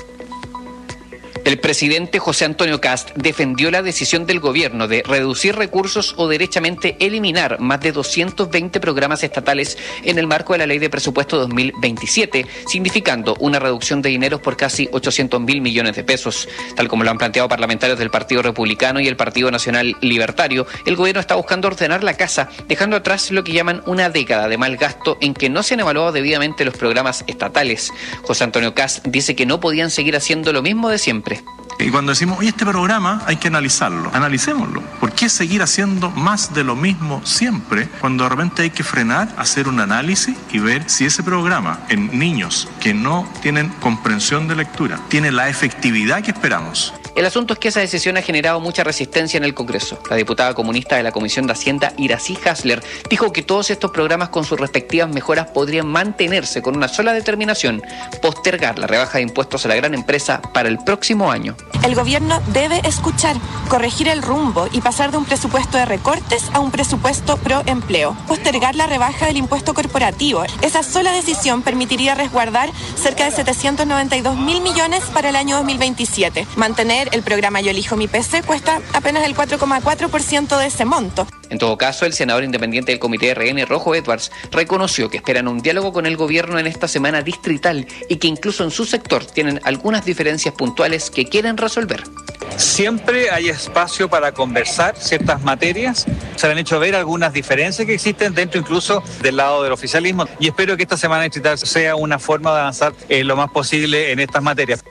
El presidente José Antonio Kast defendió la decisión del gobierno de reducir recursos o derechamente eliminar más de doscientos veinte programas estatales en el marco de la Ley de Presupuesto dos mil veintisiete, significando una reducción de dineros por casi ochocientos mil millones de pesos. Tal como lo han planteado parlamentarios del Partido Republicano y el Partido Nacional Libertario, el gobierno está buscando ordenar la casa, dejando atrás lo que llaman una década de mal gasto en que no se han evaluado debidamente los programas estatales. José Antonio Kast dice que no podían seguir haciendo lo mismo de siempre.
Y cuando decimos, oye, este programa hay que analizarlo, analicémoslo. ¿Por qué seguir haciendo más de lo mismo siempre cuando de repente hay que frenar, hacer un análisis y ver si ese programa en niños que no tienen comprensión de lectura tiene la efectividad que esperamos?
El asunto es que esa decisión ha generado mucha resistencia en el Congreso. La diputada comunista de la Comisión de Hacienda, Iracy Hasler, dijo que todos estos programas con sus respectivas mejoras podrían mantenerse con una sola determinación: postergar la rebaja de impuestos a la gran empresa para el próximo año.
El gobierno debe escuchar, corregir el rumbo y pasar de un presupuesto de recortes a un presupuesto pro empleo. Postergar la rebaja del impuesto corporativo. Esa sola decisión permitiría resguardar cerca de setecientos noventa y dos mil millones para el año dos mil veintisiete. Mantener el programa Yo Elijo Mi P C cuesta apenas el cuatro coma cuatro por ciento de ese monto.
En todo caso, el senador independiente del Comité R N, Rojo Edwards, reconoció que esperan un diálogo con el gobierno en esta semana distrital y que incluso en su sector tienen algunas diferencias puntuales que quieren resolver.
Siempre hay espacio para conversar ciertas materias. Se han hecho ver algunas diferencias que existen dentro incluso del lado del oficialismo y espero que esta semana distrital sea una forma de avanzar eh, lo más posible en estas materias.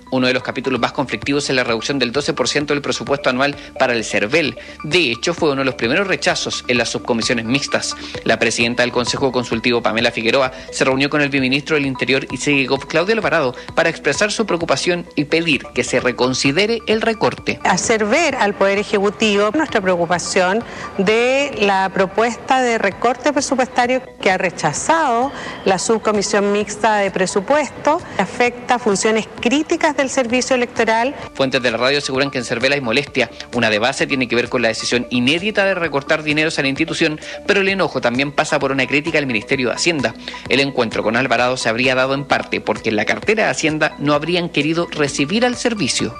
Uno de los capítulos más conflictivos es la reducción del doce por ciento del presupuesto anual para el CERVEL. De hecho, fue uno de los primeros rechazos en las subcomisiones mixtas. La presidenta del Consejo Consultivo, Pamela Figueroa, se reunió con el viceministro del Interior y Segegov, Claudio Alvarado, para expresar su preocupación y pedir que se reconsidere el recorte.
Hacer ver al Poder Ejecutivo nuestra preocupación de la propuesta de recorte presupuestario que ha rechazado la subcomisión mixta de presupuesto, que afecta a funciones críticas del servicio electoral.
Fuentes de la radio aseguran que en CERVEL hay molestia. Una de base tiene que ver con la decisión inédita de recortar dineros a la institución, pero el enojo también pasa por una crítica al Ministerio de Hacienda. El encuentro con Alvarado se habría dado en parte porque en la cartera de Hacienda no habrían querido recibir al servicio.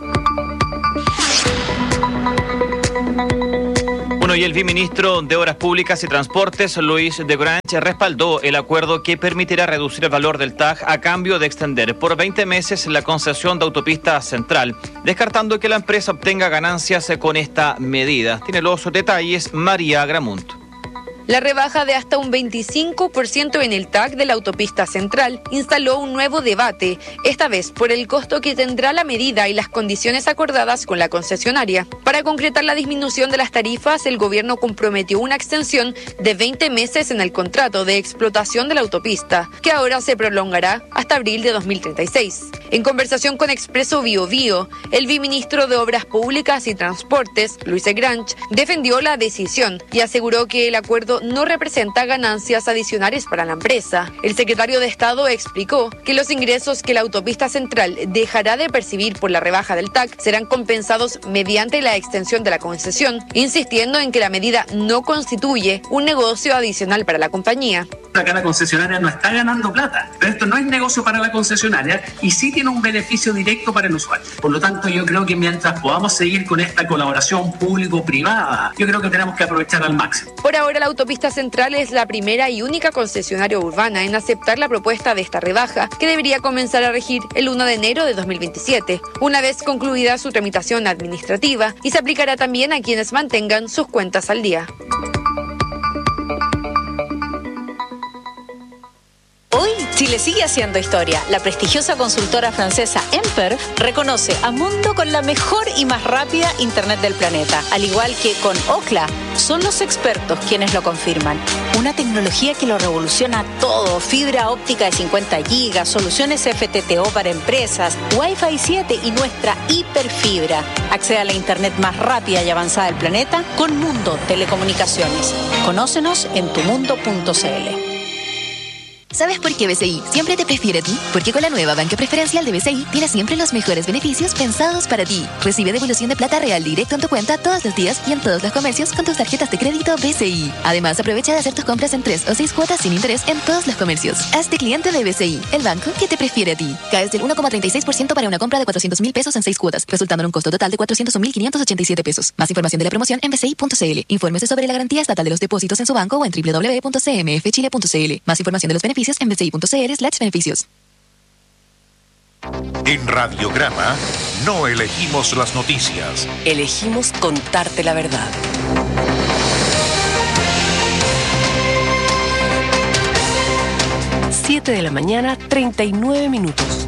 Bueno, y el viceministro de Obras Públicas y Transportes, Luis de Grange, respaldó el acuerdo que permitirá reducir el valor del T A G a cambio de extender por veinte meses la concesión de autopista central, descartando que la empresa obtenga ganancias con esta medida. Tiene los detalles María Gramunt.
La rebaja de hasta un veinticinco por ciento en el T A C de la autopista central instaló un nuevo debate, esta vez por el costo que tendrá la medida y las condiciones acordadas con la concesionaria. Para concretar la disminución de las tarifas, el gobierno comprometió una extensión de veinte meses en el contrato de explotación de la autopista, que ahora se prolongará hasta abril de dos mil treinta y seis. En conversación con Expreso Bio Bio, el viceministro de Obras Públicas y Transportes, Luis de Grange, defendió la decisión y aseguró que el acuerdo no representa ganancias adicionales para la empresa. El secretario de Estado explicó que los ingresos que la autopista central dejará de percibir por la rebaja del T A C serán compensados mediante la extensión de la concesión, insistiendo en que la medida no constituye un negocio adicional para la compañía.
Acá la concesionaria no está ganando plata, pero esto no es negocio para la concesionaria y sí tiene un beneficio directo para el usuario. Por lo tanto, yo creo que mientras podamos seguir con esta colaboración público-privada, yo creo que tenemos que aprovechar al máximo.
Por ahora, la autopista central es la primera y única concesionaria urbana en aceptar la propuesta de esta rebaja, que debería comenzar a regir el primero de enero de dos mil veintisiete, una vez concluida su tramitación administrativa, y se aplicará también a quienes mantengan sus cuentas al día.
Hoy, Chile sigue haciendo historia. La prestigiosa consultora francesa Emper reconoce a Mundo con la mejor y más rápida Internet del planeta. Al igual que con Ookla, son los expertos quienes lo confirman. Una tecnología que lo revoluciona todo. Fibra óptica de cincuenta gigas, soluciones F T T O para empresas, Wi-Fi siete y nuestra hiperfibra. Accede a la Internet más rápida y avanzada del planeta con Mundo Telecomunicaciones. Conócenos en tu mundo punto c l.
¿Sabes por qué B C I siempre te prefiere a ti? Porque con la nueva banca preferencial de B C I tienes siempre los mejores beneficios pensados para ti. Recibe devolución de plata real directo en tu cuenta todos los días y en todos los comercios con tus tarjetas de crédito B C I. Además, aprovecha de hacer tus compras en tres o seis cuotas sin interés en todos los comercios. Hazte cliente de B C I, el banco que te prefiere a ti. Caes del uno coma treinta y seis por ciento para una compra de cuatrocientos mil pesos en seis cuotas, resultando en un costo total de cuatrocientos mil quinientos ochenta y siete pesos. Más información de la promoción en b c i punto c l. Infórmese sobre la garantía estatal de los depósitos en su banco o en w w w punto c m f chile punto c l. Más información de los beneficios en b c i punto c l slash beneficios.
En Radiograma no elegimos las noticias.
Elegimos contarte la verdad. siete de la mañana, treinta y nueve minutos.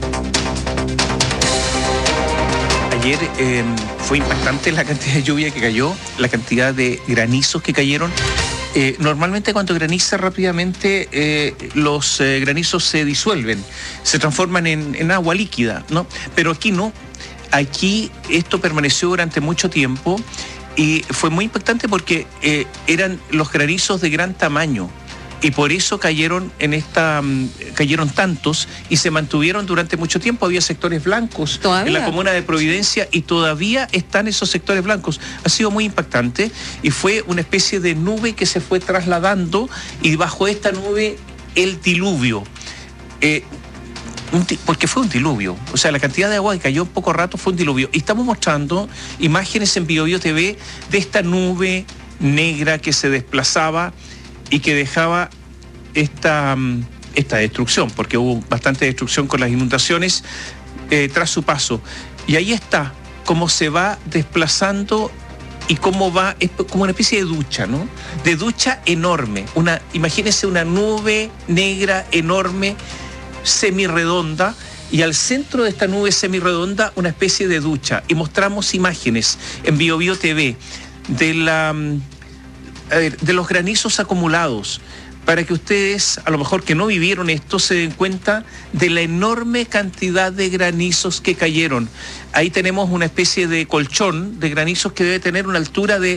Ayer eh, fue impactante la cantidad de lluvia que cayó, la cantidad de granizos que cayeron. Eh, normalmente cuando graniza rápidamente eh, los eh, granizos se disuelven, se transforman en, en agua líquida, ¿no? Pero aquí no, aquí esto permaneció durante mucho tiempo y fue muy impactante porque eh, eran los granizos de gran tamaño. Y por eso cayeron en esta um, cayeron tantos y se mantuvieron durante mucho tiempo. Había sectores blancos ¿Todavía? En la comuna de Providencia y todavía están esos sectores blancos. Ha sido muy impactante y fue una especie de nube que se fue trasladando y bajo esta nube el diluvio. Eh, un ti- porque fue un diluvio. O sea, la cantidad de agua que cayó en poco rato fue un diluvio. Y estamos mostrando imágenes en Bio Bio T V de esta nube negra que se desplazaba y que dejaba esta, esta destrucción, porque hubo bastante destrucción con las inundaciones eh, tras su paso. Y ahí está, cómo se va desplazando y cómo va, es como una especie de ducha, ¿no? De ducha enorme. Una, imagínense una nube negra enorme, semirredonda,
y al centro de esta nube semirredonda una especie de ducha, y mostramos imágenes en Bio Bio T V de, la, a ver, de los granizos acumulados, para que ustedes, a lo mejor que no vivieron esto, se den cuenta de la enorme cantidad de granizos que cayeron. Ahí tenemos una especie de colchón de granizos que debe tener una altura de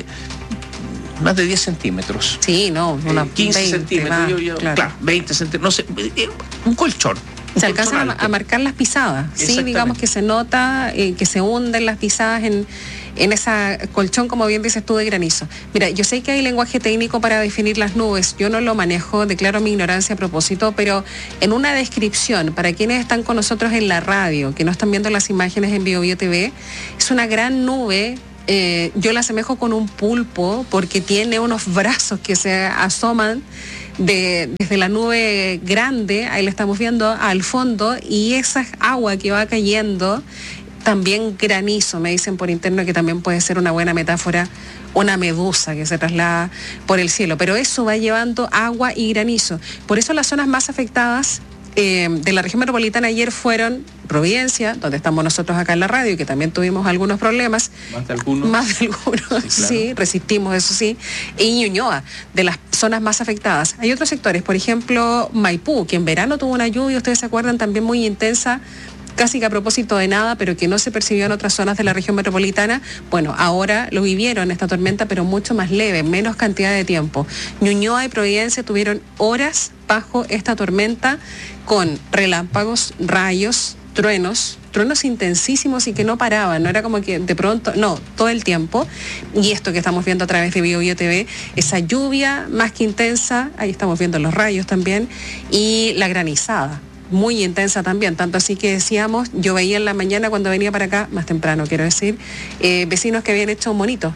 más de diez centímetros.
Sí, no, una
eh, quince veinte, centímetros, más, yo, yo, claro. claro, veinte centímetros, no sé, un colchón.
Se alcanzan a, a marcar las pisadas, sí, digamos que se nota eh, que se hunden las pisadas en, en ese colchón, como bien dices tú, de granizo. Mira, yo sé que hay lenguaje técnico para definir las nubes, yo no lo manejo, declaro mi ignorancia a propósito, pero en una descripción, para quienes están con nosotros en la radio, que no están viendo las imágenes en Bio Bio T V, es una gran nube. Eh, yo la asemejo con un pulpo porque tiene unos brazos que se asoman de, desde la nube grande, ahí la estamos viendo al fondo, y esa agua que va cayendo, también granizo, me dicen por interno que también puede ser una buena metáfora, una medusa que se traslada por el cielo, pero eso va llevando agua y granizo. Por eso las zonas más afectadas Eh, de la región metropolitana ayer fueron Providencia, donde estamos nosotros acá en la radio, y que también tuvimos algunos problemas.
Más de algunos.
Más de algunos, sí, claro. Sí, resistimos, eso sí. Y Ñuñoa, de las zonas más afectadas. Hay otros sectores, por ejemplo, Maipú, que en verano tuvo una lluvia, ustedes se acuerdan, también muy intensa, casi que a propósito de nada, pero que no se percibió en otras zonas de la región metropolitana. Bueno, ahora lo vivieron esta tormenta, pero mucho más leve, menos cantidad de tiempo. Ñuñoa y Providencia tuvieron horas bajo esta tormenta con relámpagos, rayos, truenos, truenos intensísimos y que no paraban, no era como que de pronto, no, todo el tiempo. Y esto que estamos viendo a través de Bio Bio T V, esa lluvia más que intensa, ahí estamos viendo los rayos también, y la granizada, muy intensa también, tanto así que decíamos, yo veía en la mañana cuando venía para acá, más temprano quiero decir, eh, vecinos que habían hecho un monito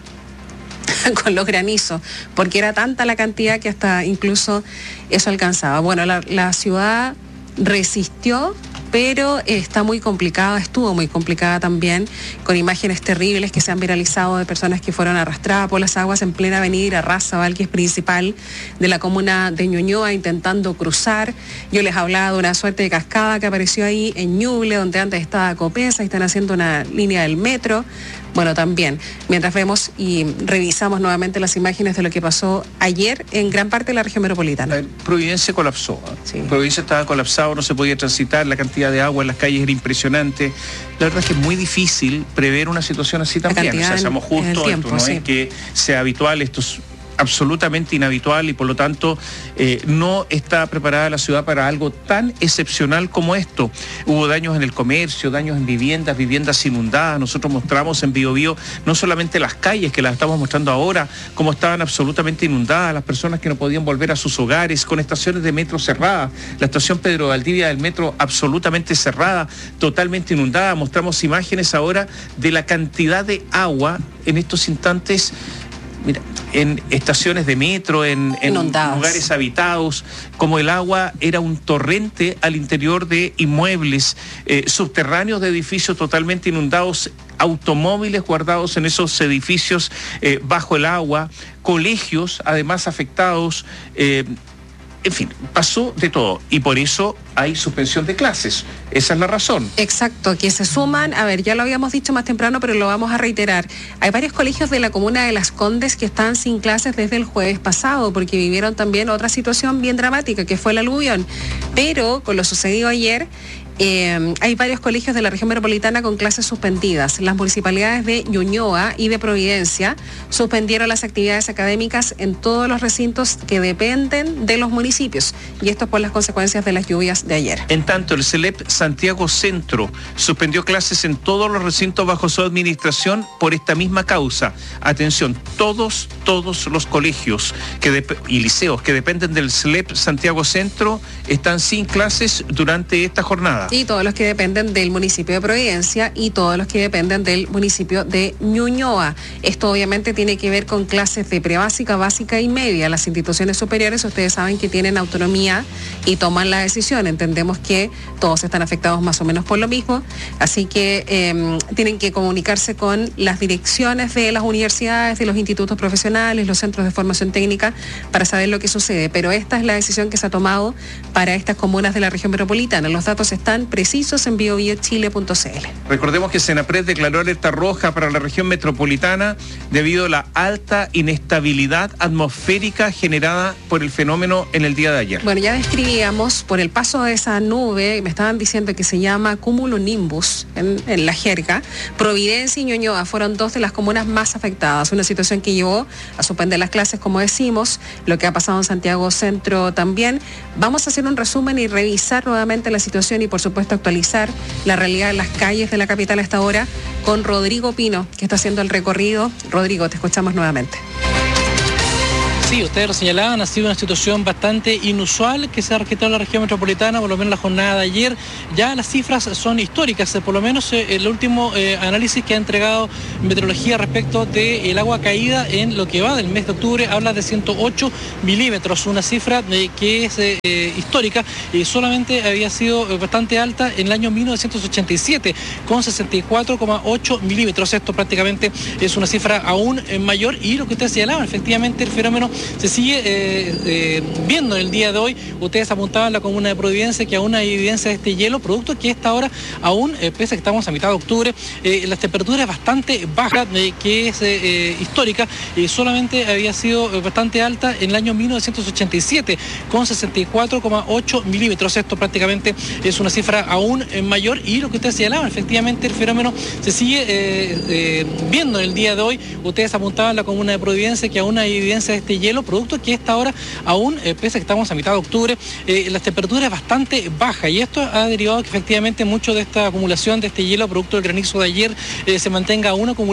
con los granizos, porque era tanta la cantidad que hasta incluso eso alcanzaba. Bueno, la, la ciudad resistió, pero está muy complicada, estuvo muy complicada también, con imágenes terribles que se han viralizado de personas que fueron arrastradas por las aguas en plena avenida Irarrázaval, que es principal de la comuna de Ñuñoa, intentando cruzar. Yo les hablaba de una suerte de cascada que apareció ahí en Ñuble, donde antes estaba Copesa, y están haciendo una línea del metro. Bueno, también, mientras vemos y revisamos nuevamente las imágenes de lo que pasó ayer en gran parte de la región metropolitana.
Providencia colapsó, ¿eh? Sí. Providencia estaba colapsado, no se podía transitar, la cantidad de agua en las calles era impresionante. La verdad es que es muy difícil prever una situación así también. O sea, seamos justos, tiempo, esto no sí. es que sea habitual, esto es absolutamente inhabitual y por lo tanto eh, no está preparada la ciudad para algo tan excepcional como esto. Hubo daños en el comercio, daños en viviendas, viviendas inundadas. Nosotros mostramos en Bio Bio no solamente las calles, que las estamos mostrando ahora, como estaban absolutamente inundadas, las personas que no podían volver a sus hogares, con estaciones de metro cerradas, la estación Pedro Valdivia del metro absolutamente cerrada, totalmente inundada. Mostramos imágenes ahora de la cantidad de agua en estos instantes. Mira, en estaciones de metro, en, en lugares habitados, como el agua era un torrente al interior de inmuebles, eh, subterráneos de edificios totalmente inundados, automóviles guardados en esos edificios eh, bajo el agua, colegios además afectados, eh, en fin, pasó de todo y por eso hay suspensión de clases. Esa es la razón.
Exacto, que se suman, a ver, ya lo habíamos dicho más temprano, pero lo vamos a reiterar. Hay varios colegios de la comuna de Las Condes que están sin clases desde el jueves pasado porque vivieron también otra situación bien dramática, que fue el aluvión. Pero con lo sucedido ayer, Eh, hay varios colegios de la región metropolitana con clases suspendidas. Las municipalidades de Ñuñoa y de Providencia suspendieron las actividades académicas en todos los recintos que dependen de los municipios. Y esto por las consecuencias de las lluvias de ayer.
En tanto, el C E L E P Santiago Centro suspendió clases en todos los recintos bajo su administración por esta misma causa. Atención, todos, todos los colegios que de, y liceos que dependen del C E L E P Santiago Centro están sin clases durante esta jornada.
Y todos los que dependen del municipio de Providencia y todos los que dependen del municipio de Ñuñoa. Esto obviamente tiene que ver con clases de prebásica, básica y media. Las instituciones superiores, ustedes saben que tienen autonomía y toman la decisión. Entendemos que todos están afectados más o menos por lo mismo, así que eh, tienen que comunicarse con las direcciones de las universidades, de los institutos profesionales, los centros de formación técnica, para saber lo que sucede. Pero esta es la decisión que se ha tomado para estas comunas de la región metropolitana. Los datos están plan precisos en bio bio chile punto c l.
Recordemos que Senapred declaró alerta roja para la región metropolitana debido a la alta inestabilidad atmosférica generada por el fenómeno en el día de ayer.
Bueno, ya describíamos por el paso de esa nube, me estaban diciendo que se llama cumulonimbus en, en la jerga. Providencia y Ñuñoa fueron dos de las comunas más afectadas, una situación que llevó a suspender las clases, como decimos, lo que ha pasado en Santiago Centro también. Vamos a hacer un resumen y revisar nuevamente la situación y por supuesto actualizar la realidad en las calles de la capital a esta hora con Rodrigo Pino, que está haciendo el recorrido. Rodrigo, te escuchamos nuevamente.
Sí, ustedes lo señalaban, ha sido una situación bastante inusual que se ha registrado en la región metropolitana, por lo menos la jornada de ayer. Ya las cifras son históricas, por lo menos eh, el último eh, análisis que ha entregado Meteorología respecto del agua caída en lo que va del mes de octubre habla de ciento ocho milímetros, una cifra eh, que es eh, histórica y solamente había sido bastante alta en el año mil novecientos ochenta y siete con sesenta y cuatro coma ocho milímetros. Esto prácticamente es una cifra aún eh, mayor y lo que ustedes señalaban, efectivamente el fenómeno se sigue eh, eh, viendo en el día de hoy. Ustedes apuntaban a la comuna de Providencia que aún hay evidencia de este hielo, producto que esta hora aún, eh, pese a que estamos a mitad de octubre, eh, las temperaturas bastante bajas, eh, que es eh, histórica, y eh, solamente había sido bastante alta en el año mil novecientos ochenta y siete con sesenta y cuatro coma ocho milímetros. Esto prácticamente es una cifra aún eh, mayor y lo que ustedes señalaban, efectivamente el fenómeno se sigue eh, eh, viendo en el día de hoy. Ustedes apuntaban a la comuna de Providencia que aún hay evidencia de este hielo, producto que esta hora aún, eh, pese a que estamos a mitad de octubre, eh, las temperaturas bastante bajas y esto ha derivado que efectivamente mucho de esta acumulación de este hielo producto del granizo de ayer eh, se mantenga aún acumulado